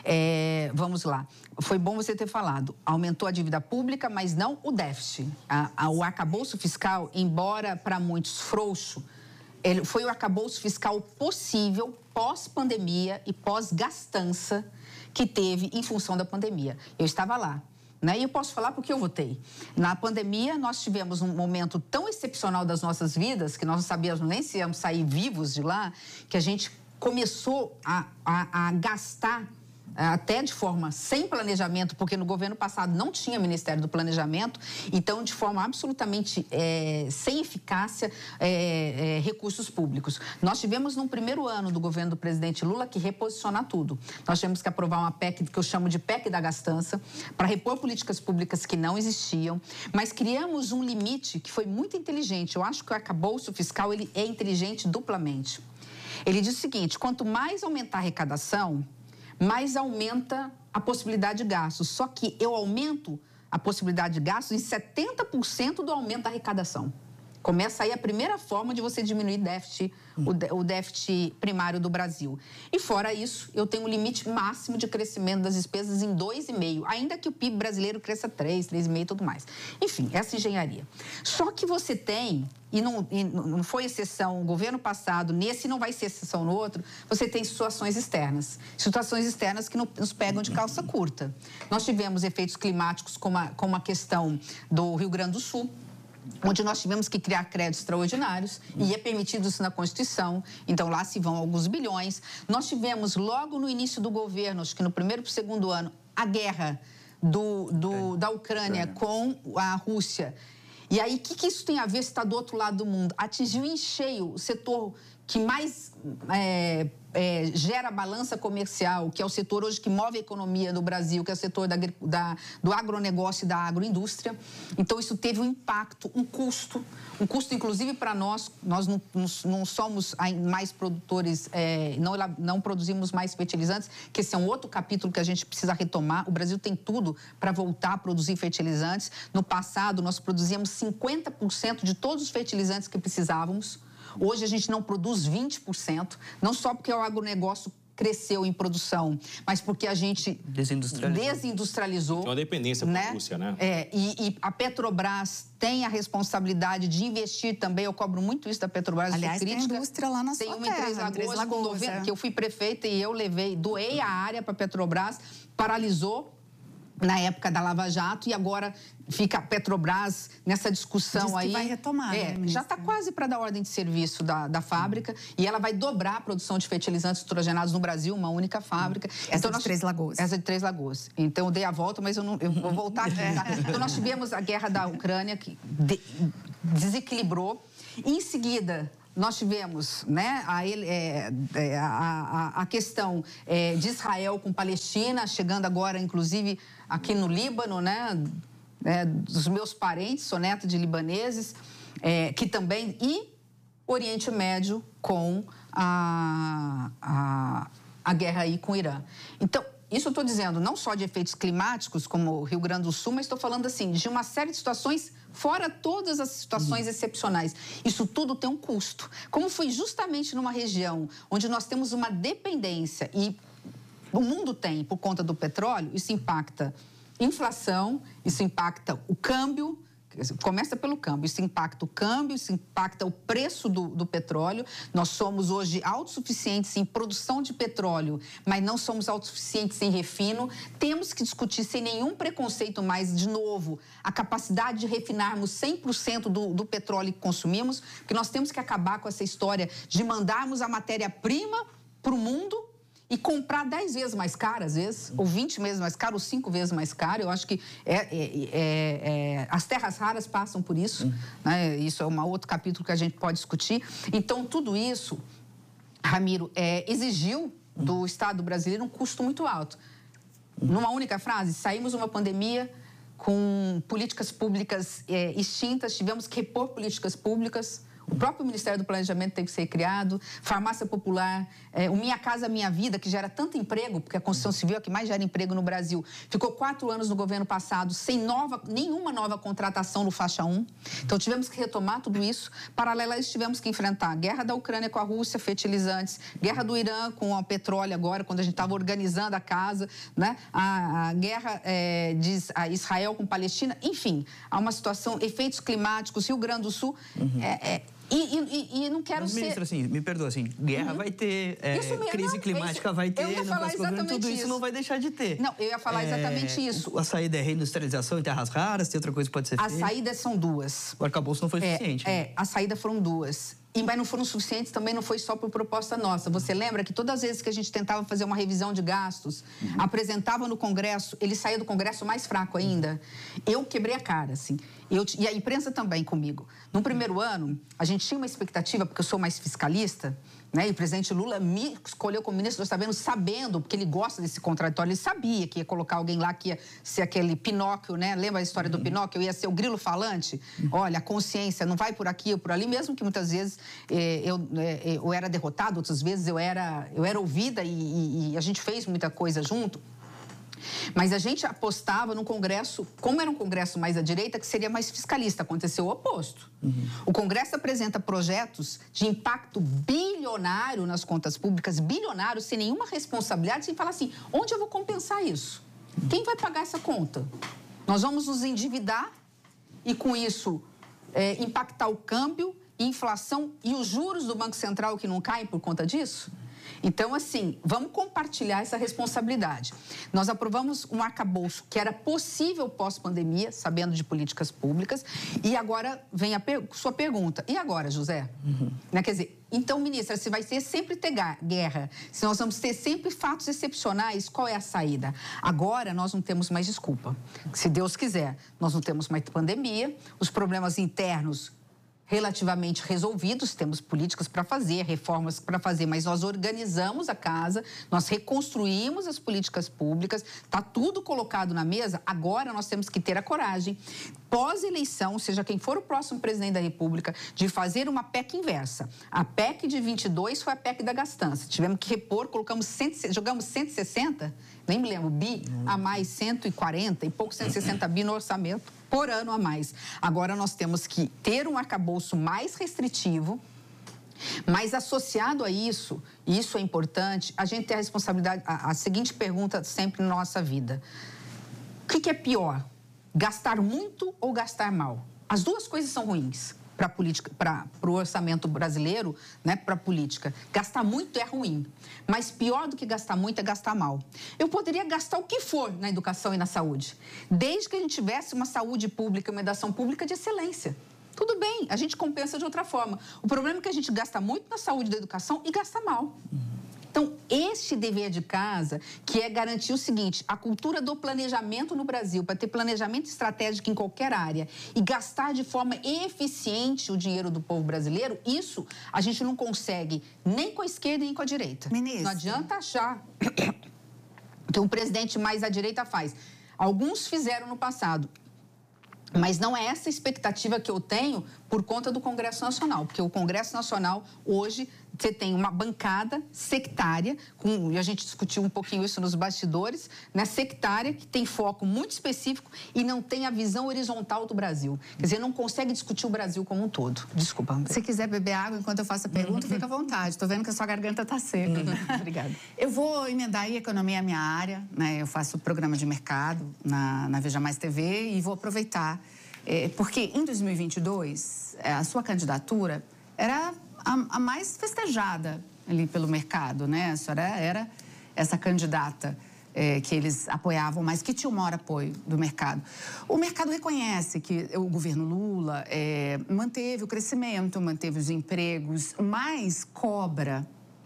Vamos lá. Foi bom você ter falado. Aumentou a dívida pública, mas não o déficit. O arcabouço fiscal, embora para muitos frouxo, foi o arcabouço fiscal possível pós-pandemia e pós-gastança que teve em função da pandemia. Eu estava lá. E eu posso falar porque eu votei. Na pandemia, nós tivemos um momento tão excepcional das nossas vidas, que nós não sabíamos nem se íamos sair vivos de lá, que a gente começou a gastar até de forma sem planejamento, porque no governo passado não tinha Ministério do Planejamento, então de forma absolutamente sem eficácia recursos públicos. Nós tivemos num primeiro ano do governo do presidente Lula que reposicionar tudo. Nós tivemos que aprovar uma PEC que eu chamo de PEC da gastança, para repor políticas públicas que não existiam, mas criamos um limite que foi muito inteligente. Eu acho que o arcabouço fiscal ele é inteligente duplamente. Ele diz o seguinte: quanto mais aumentar a arrecadação, mais aumenta a possibilidade de gastos. Só que eu aumento a possibilidade de gastos em 70% do aumento da arrecadação. Começa aí a primeira forma de você diminuir déficit, o déficit primário do Brasil. E fora isso, eu tenho um limite máximo de crescimento das despesas em 2,5%, ainda que o PIB brasileiro cresça 3,5% e tudo mais. Enfim, essa engenharia. Só que você tem, e não foi exceção o governo passado, nesse não vai ser exceção no outro, você tem situações externas. Situações externas que nos pegam de calça curta. Nós tivemos efeitos climáticos como a questão do Rio Grande do Sul, onde nós tivemos que criar créditos extraordinários, e é permitido isso na Constituição, então lá se vão alguns bilhões. Nós tivemos, logo no início do governo, acho que no primeiro para o segundo ano, a guerra da Ucrânia com a Rússia. E aí, o que isso tem a ver se está do outro lado do mundo? Atingiu em cheio o setor que mais gera balança comercial, que é o setor hoje que move a economia do Brasil, que é o setor do agronegócio e da agroindústria. Então, isso teve um impacto, um custo inclusive para nós não somos mais produtores, não produzimos mais fertilizantes, que esse é um outro capítulo que a gente precisa retomar. O Brasil tem tudo para voltar a produzir fertilizantes. No passado, nós produzíamos 50% de todos os fertilizantes que precisávamos. Hoje a gente não produz 20%, não só porque o agronegócio cresceu em produção, mas porque a gente desindustrializou. Tem uma dependência com a Rússia, né? E a Petrobras tem a responsabilidade de investir também. Eu cobro muito isso da Petrobras. Aliás, tem indústria lá na sua terra, em Três Lagoas, que eu fui prefeita e eu doei a área para a Petrobras, paralisou na época da Lava Jato, e agora fica a Petrobras nessa discussão. Diz que aí. vai retomar, né, já está quase para dar ordem de serviço da fábrica, e ela vai dobrar a produção de fertilizantes nitrogenados no Brasil, uma única fábrica. Essa de Três Lagoas. Essa de Três Lagoas. Então, eu dei a volta, mas eu vou voltar aqui. Tá? Então, nós tivemos a guerra da Ucrânia, que desequilibrou. Em seguida, nós tivemos, né, a questão de Israel com Palestina, chegando agora, inclusive, aqui no Líbano, né, dos meus parentes, sou neta de libaneses, que também... E Oriente Médio com a guerra aí com o Irã. Então, isso eu estou dizendo não só de efeitos climáticos, como o Rio Grande do Sul, mas estou falando, assim, de uma série de situações, fora todas as situações excepcionais. Isso tudo tem um custo. Como foi justamente numa região onde nós temos uma dependência, e o mundo tem, por conta do petróleo, isso impacta inflação, isso impacta o câmbio. Começa pelo câmbio, isso impacta o câmbio, isso impacta o preço do petróleo. Nós somos hoje autossuficientes em produção de petróleo, mas não somos autossuficientes em refino. Temos que discutir sem nenhum preconceito mais, de novo, a capacidade de refinarmos 100% do petróleo que consumimos, porque nós temos que acabar com essa história de mandarmos a matéria-prima para o mundo e comprar 10 vezes mais caro, às vezes, ou 20 vezes mais caro, ou 5 vezes mais caro. Eu acho que as terras raras passam por isso, né? Isso é um outro capítulo que a gente pode discutir. Então, tudo isso, Ramiro, exigiu do Estado brasileiro um custo muito alto. Numa única frase, saímos de uma pandemia com políticas públicas extintas, tivemos que repor políticas públicas. O próprio Ministério do Planejamento tem que ser criado, farmácia popular, o Minha Casa Minha Vida, que gera tanto emprego, porque a Construção Civil é a que mais gera emprego no Brasil, ficou 4 anos no governo passado sem nenhuma nova contratação no faixa 1. Então, tivemos que retomar tudo isso. Paralelo a isso, tivemos que enfrentar a guerra da Ucrânia com a Rússia, fertilizantes, guerra do Irã com o petróleo agora, quando a gente estava organizando a casa, né? A guerra de Israel com Palestina. Enfim, há uma situação, efeitos climáticos, Rio Grande do Sul... E não quero ser... Ministra, assim, me perdoa, assim, guerra vai ter, crise climática vai ter, eu ia falar exatamente tudo isso não vai deixar de ter. Não, eu ia falar exatamente isso. A saída é reindustrialização em terras raras, tem outra coisa que pode ser feita? As saídas são duas. O arcabouço não foi suficiente. A saída foram duas. Mas não foram suficientes, também não foi só por proposta nossa. Você lembra que todas as vezes que a gente tentava fazer uma revisão de gastos, apresentava no Congresso, ele saía do Congresso mais fraco ainda. Eu quebrei a cara, assim. E a imprensa também comigo. No primeiro ano, a gente tinha uma expectativa, porque eu sou mais fiscalista, né? E o presidente Lula me escolheu como ministro do Orçamento sabendo, porque ele gosta desse contraditório, ele sabia que ia colocar alguém lá que ia ser aquele Pinóquio, né? Lembra a história do Pinóquio? Eu ia ser o grilo falante. Olha, a consciência não vai por aqui ou por ali, mesmo que muitas vezes eu era derrotada, outras vezes eu era ouvida e a gente fez muita coisa junto. Mas a gente apostava num Congresso, como era um Congresso mais à direita, que seria mais fiscalista. Aconteceu o oposto. O Congresso apresenta projetos de impacto bilionário nas contas públicas, bilionário, sem nenhuma responsabilidade, sem falar assim, onde eu vou compensar isso? Quem vai pagar essa conta? Nós vamos nos endividar e, com isso, impactar o câmbio, inflação e os juros do Banco Central que não caem por conta disso? Então, assim, vamos compartilhar essa responsabilidade. Nós aprovamos um arcabouço que era possível pós-pandemia, sabendo de políticas públicas, e agora vem a sua pergunta. E agora, José? Né? Quer dizer, então, ministra, se vai sempre ter guerra, se nós vamos ter sempre fatos excepcionais, qual é a saída? Agora, nós não temos mais desculpa. Se Deus quiser, nós não temos mais pandemia, os problemas internos relativamente resolvidos, temos políticas para fazer, reformas para fazer, mas nós organizamos a casa, nós reconstruímos as políticas públicas, está tudo colocado na mesa, agora nós temos que ter a coragem, pós-eleição, seja quem for o próximo presidente da República, de fazer uma PEC inversa. A PEC de 22 foi a PEC da gastança, tivemos que repor, jogamos 160, nem me lembro, a mais 140 e pouco 160 bi no orçamento, por ano a mais. Agora nós temos que ter um arcabouço mais restritivo, mas associado a isso, e isso é importante, a gente tem a responsabilidade, a seguinte pergunta sempre na nossa vida. O que é pior? Gastar muito ou gastar mal? As duas coisas são ruins. para o orçamento brasileiro, né, para a política. Gastar muito é ruim, mas pior do que gastar muito é gastar mal. Eu poderia gastar o que for na educação e na saúde, desde que a gente tivesse uma saúde pública, uma educação pública de excelência. Tudo bem, a gente compensa de outra forma. O problema é que a gente gasta muito na saúde e na educação e gasta mal. Então, este dever de casa, que é garantir o seguinte, a cultura do planejamento no Brasil, para ter planejamento estratégico em qualquer área e gastar de forma eficiente o dinheiro do povo brasileiro, isso a gente não consegue nem com a esquerda nem com a direita. Ministro. Não adianta achar que um presidente mais à direita faz. Alguns fizeram no passado. Mas não é essa expectativa que eu tenho por conta do Congresso Nacional, porque o Congresso Nacional, hoje, você tem uma bancada sectária, e a gente discutiu um pouquinho isso nos bastidores, né, sectária, que tem foco muito específico e não tem a visão horizontal do Brasil. Quer dizer, não consegue discutir o Brasil como um todo. Desculpa, André. Se quiser beber água enquanto eu faço a pergunta, fica à vontade. Estou vendo que a sua garganta está seca. Obrigada. Eu vou emendar aí, economia é minha área, né? Eu faço programa de mercado na Veja Mais TV e vou aproveitar. Porque em 2022, a sua candidatura era a mais festejada ali pelo mercado, né? A senhora era essa candidata que eles apoiavam, mas que tinha o maior apoio do mercado. O mercado reconhece que o governo Lula manteve o crescimento, manteve os empregos, mas cobra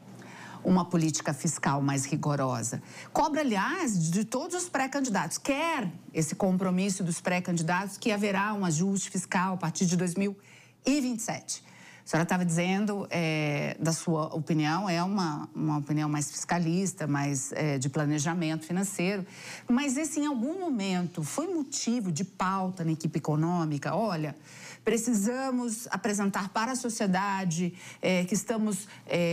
uma política fiscal mais rigorosa. Cobra, aliás, de todos os pré-candidatos. Quer esse compromisso dos pré-candidatos que haverá um ajuste fiscal a partir de 2027. A senhora estava dizendo, da sua opinião, é uma opinião mais fiscalista, mais de planejamento financeiro. Mas esse, em algum momento, foi motivo de pauta na equipe econômica? Olha, precisamos apresentar para a sociedade que estamos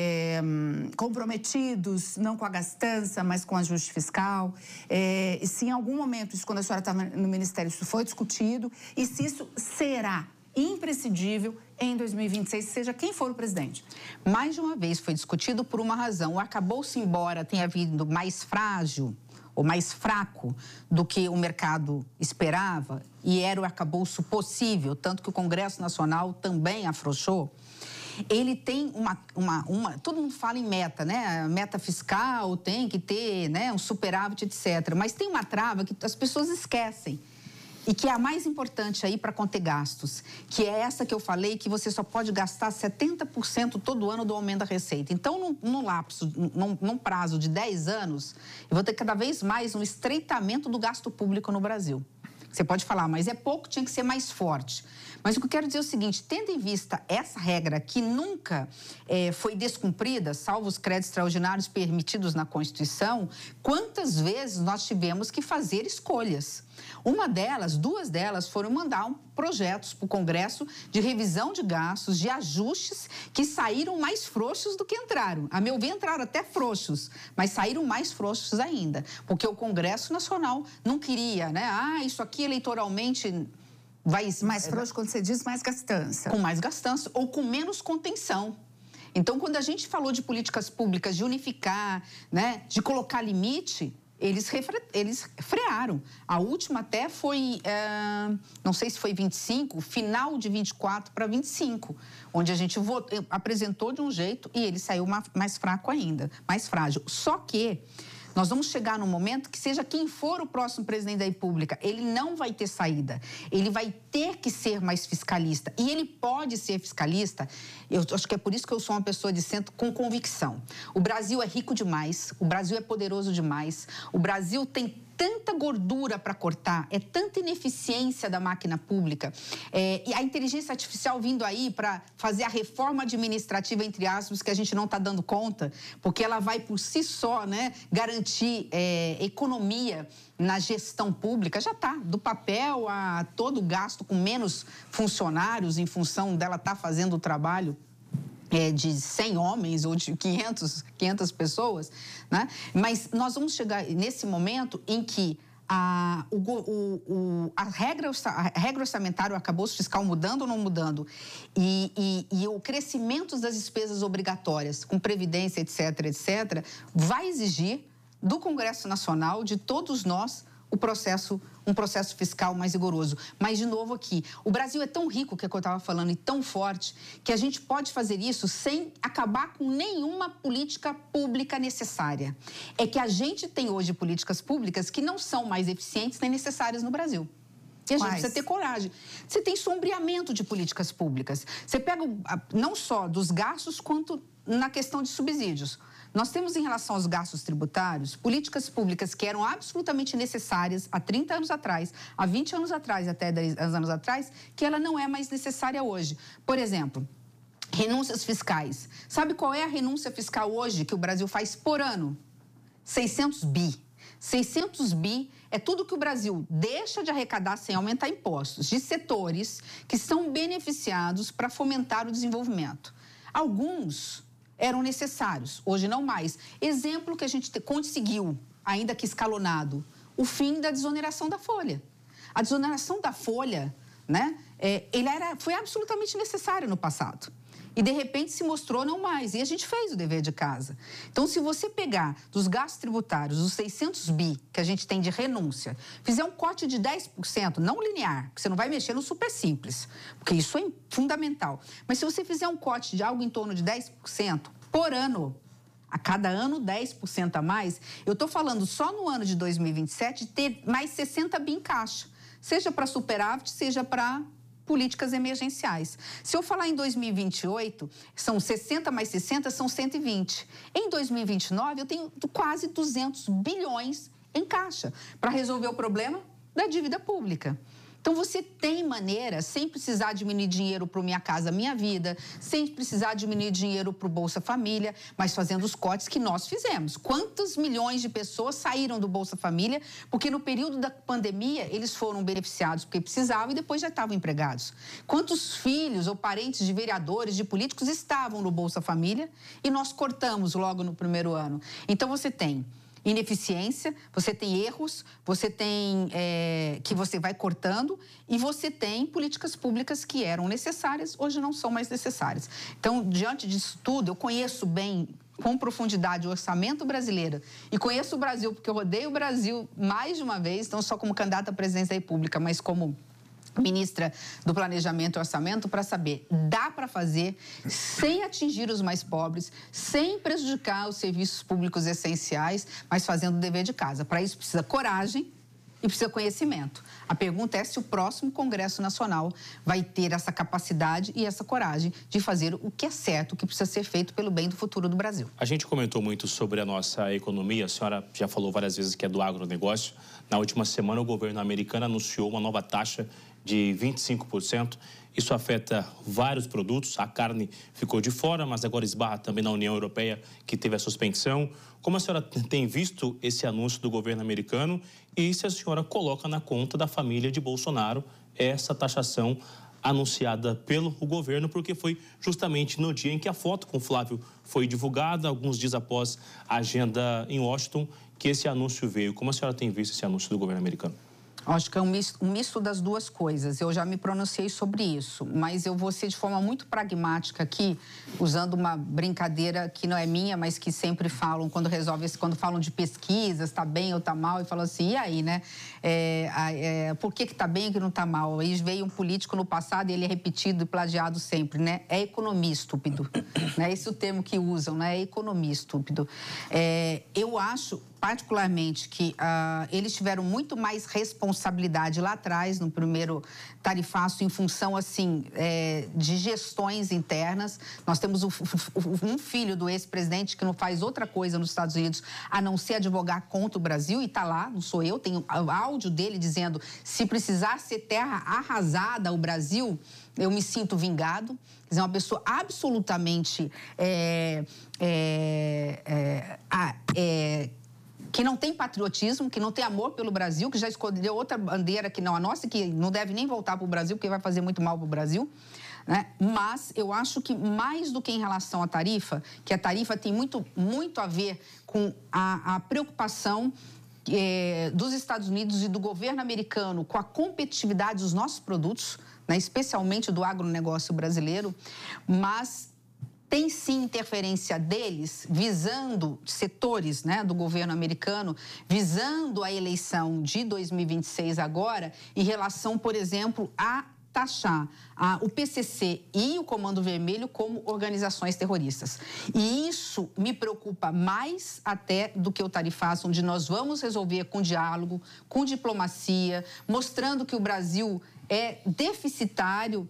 comprometidos, não com a gastança, mas com o ajuste fiscal. E se em algum momento, isso, quando a senhora estava no Ministério, isso foi discutido, e se isso será imprescindível em 2026, seja quem for o presidente. Mais de uma vez foi discutido por uma razão. O arcabouço, embora tenha vindo mais frágil ou mais fraco do que o mercado esperava, e era o arcabouço possível, tanto que o Congresso Nacional também afrouxou, ele tem todo mundo fala em meta, né? Meta fiscal, tem que ter, né, um superávit, etc. Mas tem uma trava que as pessoas esquecem. E que é a mais importante aí para conter gastos, que é essa que eu falei, que você só pode gastar 70% todo ano do aumento da receita. Então, num prazo de 10 anos, eu vou ter cada vez mais um estreitamento do gasto público no Brasil. Você pode falar, mas é pouco, tinha que ser mais forte. Mas o que eu quero dizer é o seguinte, tendo em vista essa regra que nunca foi descumprida, salvo os créditos extraordinários permitidos na Constituição, quantas vezes nós tivemos que fazer escolhas? Duas delas foram mandar projetos para o Congresso de revisão de gastos, de ajustes que saíram mais frouxos do que entraram. A meu ver, entraram até frouxos, mas saíram mais frouxos ainda, porque o Congresso Nacional não queria, né? Isso aqui eleitoralmente vai... Mais frouxo, quando você diz, mais gastança. Com mais gastança ou com menos contenção. Então, quando a gente falou de políticas públicas, de unificar, né, de colocar limite, eles frearam. A última até foi, não sei se foi 25, final de 24 para 25, onde a gente apresentou de um jeito e ele saiu mais fraco ainda, mais frágil. Só que nós vamos chegar num momento que seja quem for o próximo presidente da República, ele não vai ter saída. Ele vai ter que ser mais fiscalista. E ele pode ser fiscalista, eu acho que é por isso que eu sou uma pessoa de centro com convicção. O Brasil é rico demais, o Brasil é poderoso demais, o Brasil tem tanta gordura para cortar, é tanta ineficiência da máquina pública, e a inteligência artificial vindo aí para fazer a reforma administrativa, entre aspas, que a gente não está dando conta, porque ela vai por si só, né, garantir economia na gestão pública, já está, do papel a todo o gasto com menos funcionários em função dela estar fazendo o trabalho de 100 homens ou de 500 pessoas, né? Mas nós vamos chegar nesse momento em que a regra orçamentária, o arcabouço fiscal mudando ou não mudando, e o crescimento das despesas obrigatórias, com previdência, etc., vai exigir do Congresso Nacional, de todos nós, um processo fiscal mais rigoroso. Mas, de novo aqui, o Brasil é tão rico, que é o que eu estava falando, e tão forte, que a gente pode fazer isso sem acabar com nenhuma política pública necessária. É que a gente tem hoje políticas públicas que não são mais eficientes nem necessárias no Brasil. E a gente precisa ter coragem. Você tem sombreamento de políticas públicas. Você pega não só dos gastos, quanto na questão de subsídios. Nós temos, em relação aos gastos tributários, políticas públicas que eram absolutamente necessárias há 30 anos atrás, há 20 anos atrás, até 10 anos atrás, que ela não é mais necessária hoje. Por exemplo, renúncias fiscais. Sabe qual é a renúncia fiscal hoje que o Brasil faz por ano? 600 bi. 600 bi é tudo que o Brasil deixa de arrecadar sem aumentar impostos, de setores que são beneficiados para fomentar o desenvolvimento. Alguns eram necessários, hoje não mais. Exemplo que a gente conseguiu, ainda que escalonado, o fim da desoneração da folha. A desoneração da folha, né, foi absolutamente necessária no passado. E, de repente, se mostrou não mais. E a gente fez o dever de casa. Então, se você pegar dos gastos tributários, os 600 bi que a gente tem de renúncia, fizer um corte de 10%, não linear, porque você não vai mexer no super simples, porque isso é fundamental. Mas se você fizer um corte de algo em torno de 10% por ano, a cada ano 10% a mais, eu estou falando só no ano de 2027 de ter mais 60 bi em caixa, seja para superávit, seja para políticas emergenciais. Se eu falar em 2028, são 60 mais 60, são 120. Em 2029, eu tenho quase 200 bilhões em caixa para resolver o problema da dívida pública. Então, você tem maneira, sem precisar diminuir dinheiro para o Minha Casa Minha Vida, sem precisar diminuir dinheiro para o Bolsa Família, mas fazendo os cortes que nós fizemos. Quantos milhões de pessoas saíram do Bolsa Família porque no período da pandemia eles foram beneficiados porque precisavam e depois já estavam empregados? Quantos filhos ou parentes de vereadores, de políticos estavam no Bolsa Família e nós cortamos logo no primeiro ano? Então, você tem ineficiência, você tem erros, você tem que você vai cortando e você tem políticas públicas que eram necessárias, hoje não são mais necessárias. Então, diante disso tudo, eu conheço bem, com profundidade, o orçamento brasileiro e conheço o Brasil, porque eu rodei o Brasil mais de uma vez, não só como candidata à presidência da República, mas como ministra do Planejamento e Orçamento, para saber, dá para fazer sem atingir os mais pobres, sem prejudicar os serviços públicos essenciais, mas fazendo o dever de casa. Para isso precisa coragem e precisa conhecimento. A pergunta é se o próximo Congresso Nacional vai ter essa capacidade e essa coragem de fazer o que é certo, o que precisa ser feito pelo bem do futuro do Brasil. A gente comentou muito sobre a nossa economia, a senhora já falou várias vezes que é do agronegócio. Na última semana, o governo americano anunciou uma nova taxa de 25%. Isso afeta vários produtos. A carne ficou de fora, mas agora esbarra também na União Europeia, que teve a suspensão. Como a senhora tem visto esse anúncio do governo americano e se a senhora coloca na conta da família de Bolsonaro essa taxação anunciada pelo governo, porque foi justamente no dia em que a foto com Flávio foi divulgada, alguns dias após a agenda em Washington, que esse anúncio veio. Como a senhora tem visto esse anúncio do governo americano? Acho que é um misto das duas coisas. Eu já me pronunciei sobre isso, mas eu vou ser de forma muito pragmática aqui, usando uma brincadeira que não é minha, mas que sempre falam quando falam de pesquisas, está bem ou está mal, e falam assim, e aí, né? Por que está bem e que não está mal? Aí veio um político no passado e ele é repetido e plagiado sempre, né? É economia, estúpido. Né? Esse é o termo que usam, né? É economia, estúpido. Eu acho, particularmente, que eles tiveram muito mais responsabilidade lá atrás, no primeiro tarifaço, em função, assim, de gestões internas. Nós temos um filho do ex-presidente que não faz outra coisa nos Estados Unidos a não ser advogar contra o Brasil, e está lá, não sou eu, tenho áudio dele dizendo, se precisar ser terra arrasada o Brasil, eu me sinto vingado. Quer dizer, uma pessoa absolutamente que não tem patriotismo, que não tem amor pelo Brasil, que já escolheu outra bandeira que não a nossa, que não deve nem voltar para o Brasil, porque vai fazer muito mal para o Brasil. Né? Mas eu acho que mais do que em relação à tarifa, que a tarifa tem muito a ver com a preocupação dos Estados Unidos e do governo americano com a competitividade dos nossos produtos, né? Especialmente do agronegócio brasileiro, mas tem sim interferência deles, visando setores, né, do governo americano, visando a eleição de 2026 agora, em relação, por exemplo, a taxar o PCC e o Comando Vermelho como organizações terroristas. E isso me preocupa mais até do que o tarifaço, onde nós vamos resolver com diálogo, com diplomacia, mostrando que o Brasil é deficitário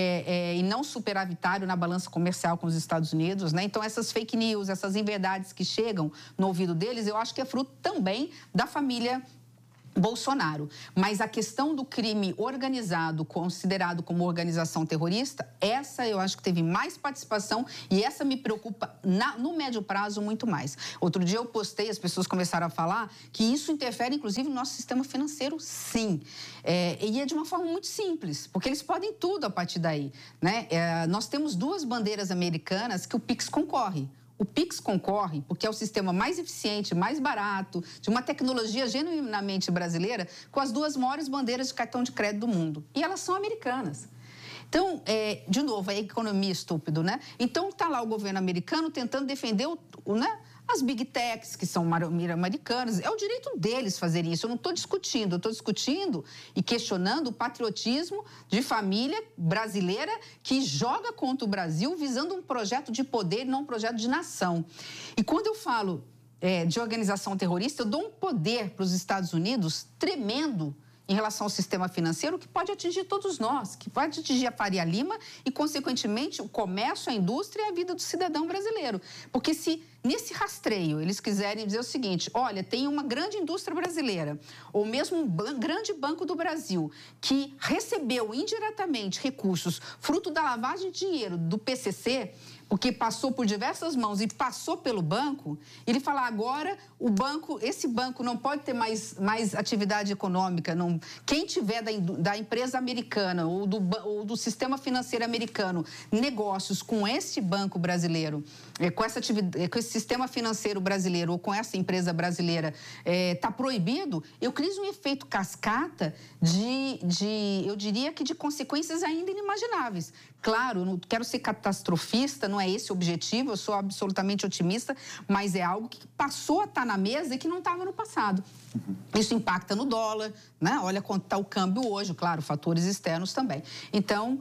e não superavitário na balança comercial com os Estados Unidos, né? Então, essas fake news, essas inverdades que chegam no ouvido deles, eu acho que é fruto também da família Bolsonaro. Mas a questão do crime organizado, considerado como organização terrorista, essa eu acho que teve mais participação e essa me preocupa no médio prazo muito mais. Outro dia eu postei, as pessoas começaram a falar que isso interfere, inclusive, no nosso sistema financeiro, sim. E é de uma forma muito simples, porque eles podem tudo a partir daí, né? Nós temos 2 bandeiras americanas que o PIX concorre. O PIX concorre porque é o sistema mais eficiente, mais barato, de uma tecnologia genuinamente brasileira, com as 2 maiores bandeiras de cartão de crédito do mundo. E elas são americanas. Então, de novo, é economia estúpido, né? Então, está lá o governo americano tentando defender as big techs, que são americanas. É o direito deles fazerem isso. Eu não estou discutindo. Eu estou discutindo e questionando o patriotismo de família brasileira que joga contra o Brasil visando um projeto de poder e não um projeto de nação. E quando eu falo de organização terrorista, eu dou um poder para os Estados Unidos tremendo em relação ao sistema financeiro, que pode atingir todos nós, que pode atingir a Faria Lima e, consequentemente, o comércio, a indústria e a vida do cidadão brasileiro. Porque se nesse rastreio eles quiserem dizer o seguinte, olha, tem uma grande indústria brasileira, ou mesmo um grande banco do Brasil, que recebeu indiretamente recursos fruto da lavagem de dinheiro do PCC, porque passou por diversas mãos e passou pelo banco, ele fala agora esse banco não pode ter mais atividade econômica. Não, quem tiver da empresa americana ou do sistema financeiro americano negócios com esse banco brasileiro, com esse sistema financeiro brasileiro ou com essa empresa brasileira, está proibido, eu crio um efeito cascata eu diria que de consequências ainda inimagináveis. Claro, eu não quero ser catastrofista, não é esse o objetivo, eu sou absolutamente otimista, mas é algo que passou a estar na mesa e que não estava no passado. Isso impacta no dólar, né? Olha quanto está o câmbio hoje, claro, fatores externos também. Então,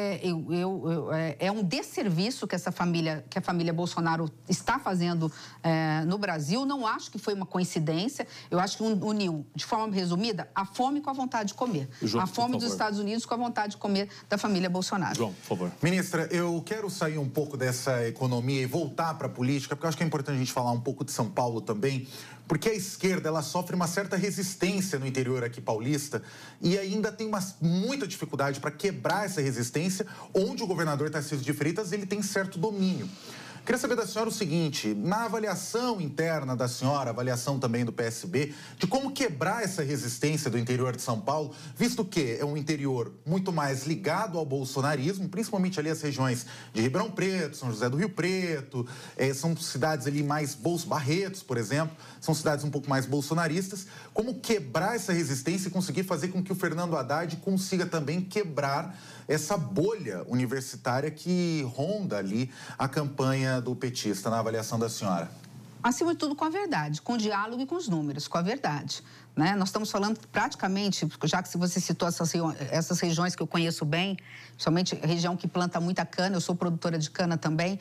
é um desserviço que a família Bolsonaro está fazendo no Brasil. Não acho que foi uma coincidência. Eu acho que uniu, de forma resumida, a fome com a vontade de comer. João, a fome dos Estados Unidos com a vontade de comer da família Bolsonaro. João, por favor. Ministra, eu quero sair um pouco dessa economia e voltar para a política, porque eu acho que é importante a gente falar um pouco de São Paulo também, porque a esquerda ela sofre uma certa resistência no interior aqui paulista e ainda tem muita dificuldade para quebrar essa resistência, onde o governador Tarcísio de Freitas ele tem certo domínio. Queria saber da senhora o seguinte, na avaliação interna da senhora, avaliação também do PSB, de como quebrar essa resistência do interior de São Paulo, visto que é um interior muito mais ligado ao bolsonarismo, principalmente ali as regiões de Ribeirão Preto, São José do Rio Preto, são cidades ali mais Barretos, por exemplo, são cidades um pouco mais bolsonaristas. Como quebrar essa resistência e conseguir fazer com que o Fernando Haddad consiga também quebrar essa bolha universitária que ronda ali a campanha do petista, na avaliação da senhora? Acima de tudo, com a verdade, com o diálogo e com os números, com a verdade. Né? Nós estamos falando praticamente, já que você citou essas regiões que eu conheço bem, principalmente região que planta muita cana, eu sou produtora de cana também,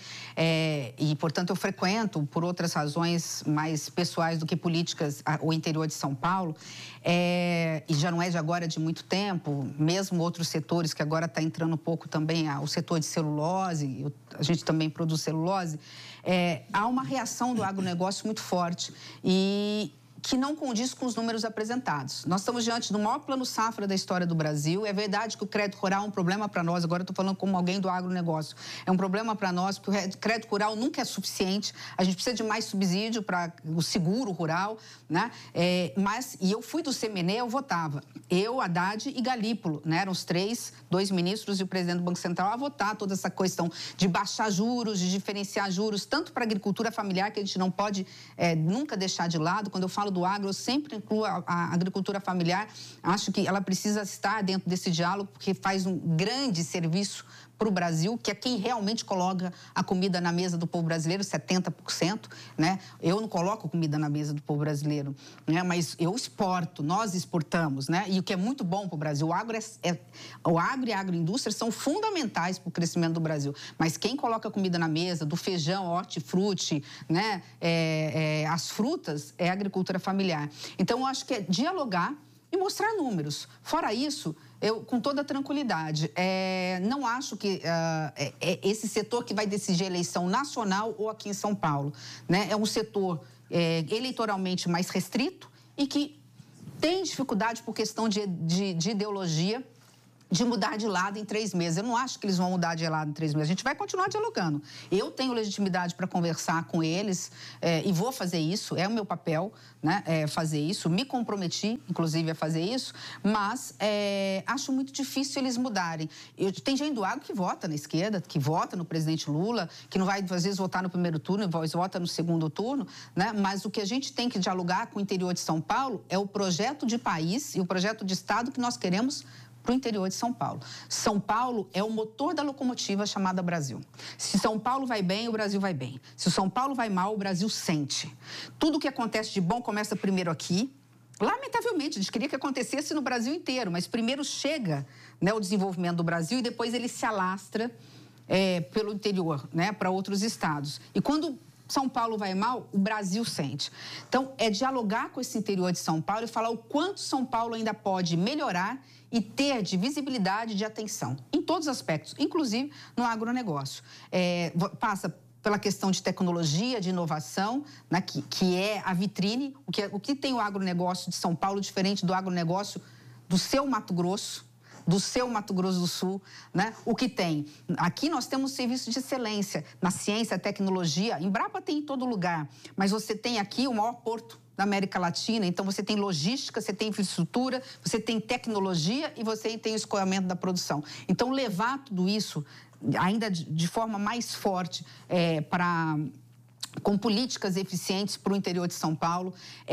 e, portanto, eu frequento, por outras razões mais pessoais do que políticas, o interior de São Paulo, e já não é de agora, é de muito tempo, mesmo outros setores que agora está entrando um pouco também, o setor de celulose, a gente também produz celulose, há uma reação do agronegócio muito forte e que não condiz com os números apresentados. Nós estamos diante do maior plano safra da história do Brasil. É verdade que o crédito rural é um problema para nós, agora eu estou falando como alguém do agronegócio. É um problema para nós, porque o crédito rural nunca é suficiente, a gente precisa de mais subsídio para o seguro rural, né? E eu fui do CMNE, eu votava. Eu, Haddad e Galípolo, né? Eram os 2 ministros e o presidente do Banco Central a votar toda essa questão de baixar juros, de diferenciar juros, tanto para a agricultura familiar, que a gente não pode nunca deixar de lado. Quando eu falo do agro, eu sempre incluo a agricultura familiar. Acho que ela precisa estar dentro desse diálogo, porque faz um grande serviço para o Brasil, que é quem realmente coloca a comida na mesa do povo brasileiro, 70%, né? Eu não coloco comida na mesa do povo brasileiro, né? Mas eu exporto, nós exportamos, né? E o que é muito bom para o Brasil, o agro e a agroindústria são fundamentais para o crescimento do Brasil. Mas quem coloca comida na mesa, do feijão, hortifruti, né? As frutas, é a agricultura familiar. Então, eu acho que é dialogar e mostrar números. Fora isso, eu, com toda tranquilidade, não acho que esse setor que vai decidir a eleição nacional ou aqui em São Paulo, né? É um setor eleitoralmente mais restrito e que tem dificuldade por questão de ideologia, de mudar de lado em 3 meses. Eu não acho que eles vão mudar de lado em 3 meses. A gente vai continuar dialogando. Eu tenho legitimidade para conversar com eles e vou fazer isso. É o meu papel, né? Fazer isso. Me comprometi, inclusive, a fazer isso. Mas acho muito difícil eles mudarem. Tem gente do agro que vota na esquerda, que vota no presidente Lula, que não vai, às vezes, votar no primeiro turno, às vezes vota no segundo turno, né? Mas o que a gente tem que dialogar com o interior de São Paulo é o projeto de país e o projeto de Estado que nós queremos para o interior de São Paulo. São Paulo é o motor da locomotiva chamada Brasil. Se São Paulo vai bem, o Brasil vai bem. Se o São Paulo vai mal, o Brasil sente. Tudo que acontece de bom começa primeiro aqui. Lamentavelmente, a gente queria que acontecesse no Brasil inteiro, mas primeiro chega, né, o desenvolvimento do Brasil e depois ele se alastra pelo interior, né, para outros estados. E quando São Paulo vai mal, o Brasil sente. Então, é dialogar com esse interior de São Paulo e falar o quanto São Paulo ainda pode melhorar e ter de visibilidade e de atenção, em todos os aspectos, inclusive no agronegócio. Passa pela questão de tecnologia, de inovação, né, que é a vitrine. O que tem o agronegócio de São Paulo diferente do agronegócio do seu Mato Grosso, do seu Mato Grosso do Sul, né? O que tem? Aqui nós temos serviço de excelência na ciência, tecnologia. Embrapa tem em todo lugar, mas você tem aqui o maior porto da América Latina, então você tem logística, você tem infraestrutura, você tem tecnologia e você tem o escoamento da produção. Então, levar tudo isso ainda de forma mais forte com políticas eficientes para o interior de São Paulo.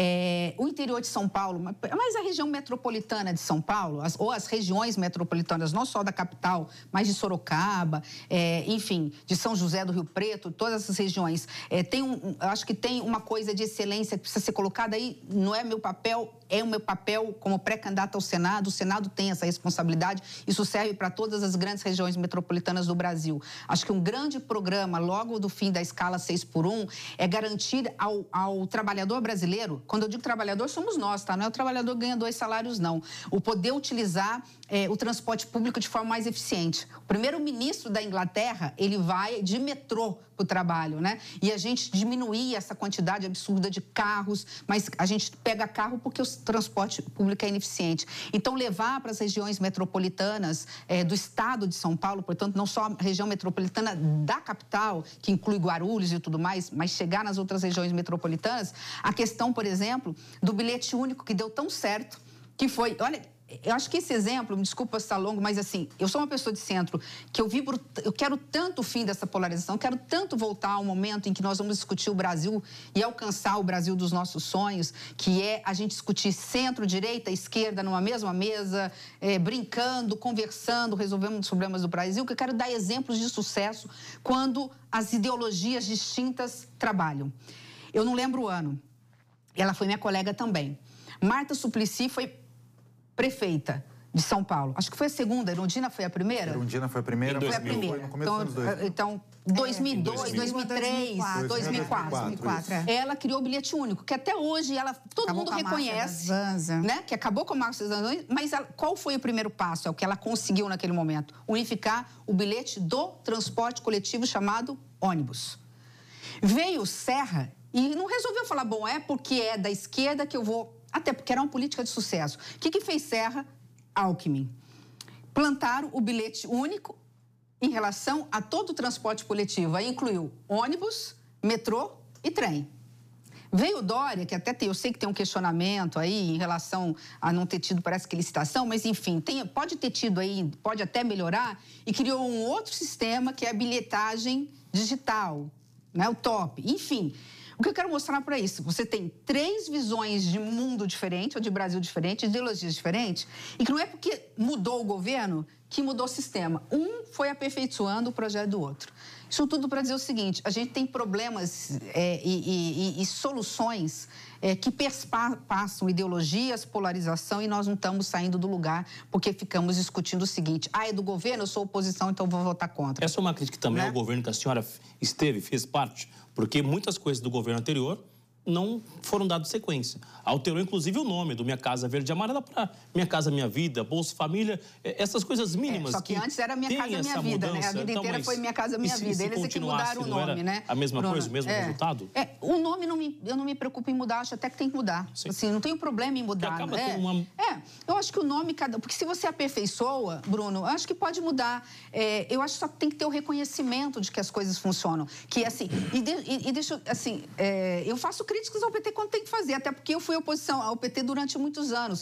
O interior de São Paulo, mas a região metropolitana de São Paulo, ou as regiões metropolitanas, não só da capital, mas de Sorocaba, enfim, de São José do Rio Preto, todas essas regiões. Eu acho que tem uma coisa de excelência que precisa ser colocada aí, não é meu papel, é o meu papel como pré-candidato ao Senado. O Senado tem essa responsabilidade. Isso serve para todas as grandes regiões metropolitanas do Brasil. Acho que um grande programa, logo do fim da escala 6x1, é garantir ao trabalhador brasileiro, quando eu digo trabalhador, somos nós, tá? Não é o trabalhador que ganha 2 salários, não. O poder utilizar o transporte público de forma mais eficiente. O primeiro-ministro da Inglaterra, ele vai de metrô para o trabalho, né? E a gente diminuir essa quantidade absurda de carros, mas a gente pega carro porque o transporte público é ineficiente. Então, levar para as regiões metropolitanas do estado de São Paulo, portanto, não só a região metropolitana da capital, que inclui Guarulhos e tudo mais, mas chegar nas outras regiões metropolitanas, a questão, por exemplo, do bilhete único que deu tão certo, que foi... Olha, eu acho que esse exemplo, me desculpa estar longo, mas assim, eu sou uma pessoa de centro que eu quero tanto o fim dessa polarização, quero tanto voltar ao momento em que nós vamos discutir o Brasil e alcançar o Brasil dos nossos sonhos, que é a gente discutir centro, direita, esquerda numa mesma mesa, brincando, conversando, resolvendo os problemas do Brasil, que eu quero dar exemplos de sucesso quando as ideologias distintas trabalham. Eu não lembro o ano, ela foi minha colega também. Marta Suplicy foi prefeita de São Paulo. Acho que foi a segunda. Erundina foi a primeira? Erundina foi a primeira. Foi a primeira. Foi no começo dos anos 2000. Então, 2002, 2003, 2004. Ela criou o bilhete único, que até hoje todo mundo reconhece, né? Que acabou com a marcha das vans, mas qual foi o primeiro passo? É o que ela conseguiu naquele momento. Unificar o bilhete do transporte coletivo chamado ônibus. Veio Serra e não resolveu falar, bom, é porque é da esquerda que eu vou... Até porque era uma política de sucesso. O que fez Serra? Alckmin. Plantaram o bilhete único em relação a todo o transporte coletivo. Aí incluiu ônibus, metrô e trem. Veio Dória, que até eu sei que tem um questionamento aí em relação a não ter tido, parece que licitação, mas enfim, pode ter tido aí, pode até melhorar, e criou um outro sistema que é a bilhetagem digital, né? O TOP. Enfim... O que eu quero mostrar para isso? Você tem 3 visões de mundo diferente, ou de Brasil diferente, de ideologias diferentes, e que não é porque mudou o governo que mudou o sistema. Um foi aperfeiçoando o projeto do outro. Isso tudo para dizer o seguinte, a gente tem problemas e soluções que perpassam ideologias, polarização, e nós não estamos saindo do lugar porque ficamos discutindo o seguinte, é do governo, eu sou oposição, então vou votar contra. Essa é uma crítica também ao governo que a senhora fez parte, porque muitas coisas do governo anterior não foram dadas sequência. Alterou, inclusive, o nome do Minha Casa Verde e Amarela para Minha Casa Minha Vida, Bolsa Família, essas coisas mínimas. Só que antes era Minha Casa Minha Vida, mudança, né? A vida inteira foi Minha Casa Minha Vida. Eles é que mudaram o nome, né? A mesma coisa, o mesmo resultado? O nome, eu não me preocupo em mudar, acho até que tem que mudar. Sim. Assim, não tenho problema em mudar. Acaba tendo uma... eu acho que o nome, porque se você aperfeiçoa, Bruno, eu acho que pode mudar. Eu acho que só tem que ter o reconhecimento de que as coisas funcionam. Que, assim, eu faço críticas ao PT quando tem que fazer, até porque eu fui oposição ao PT durante muitos anos.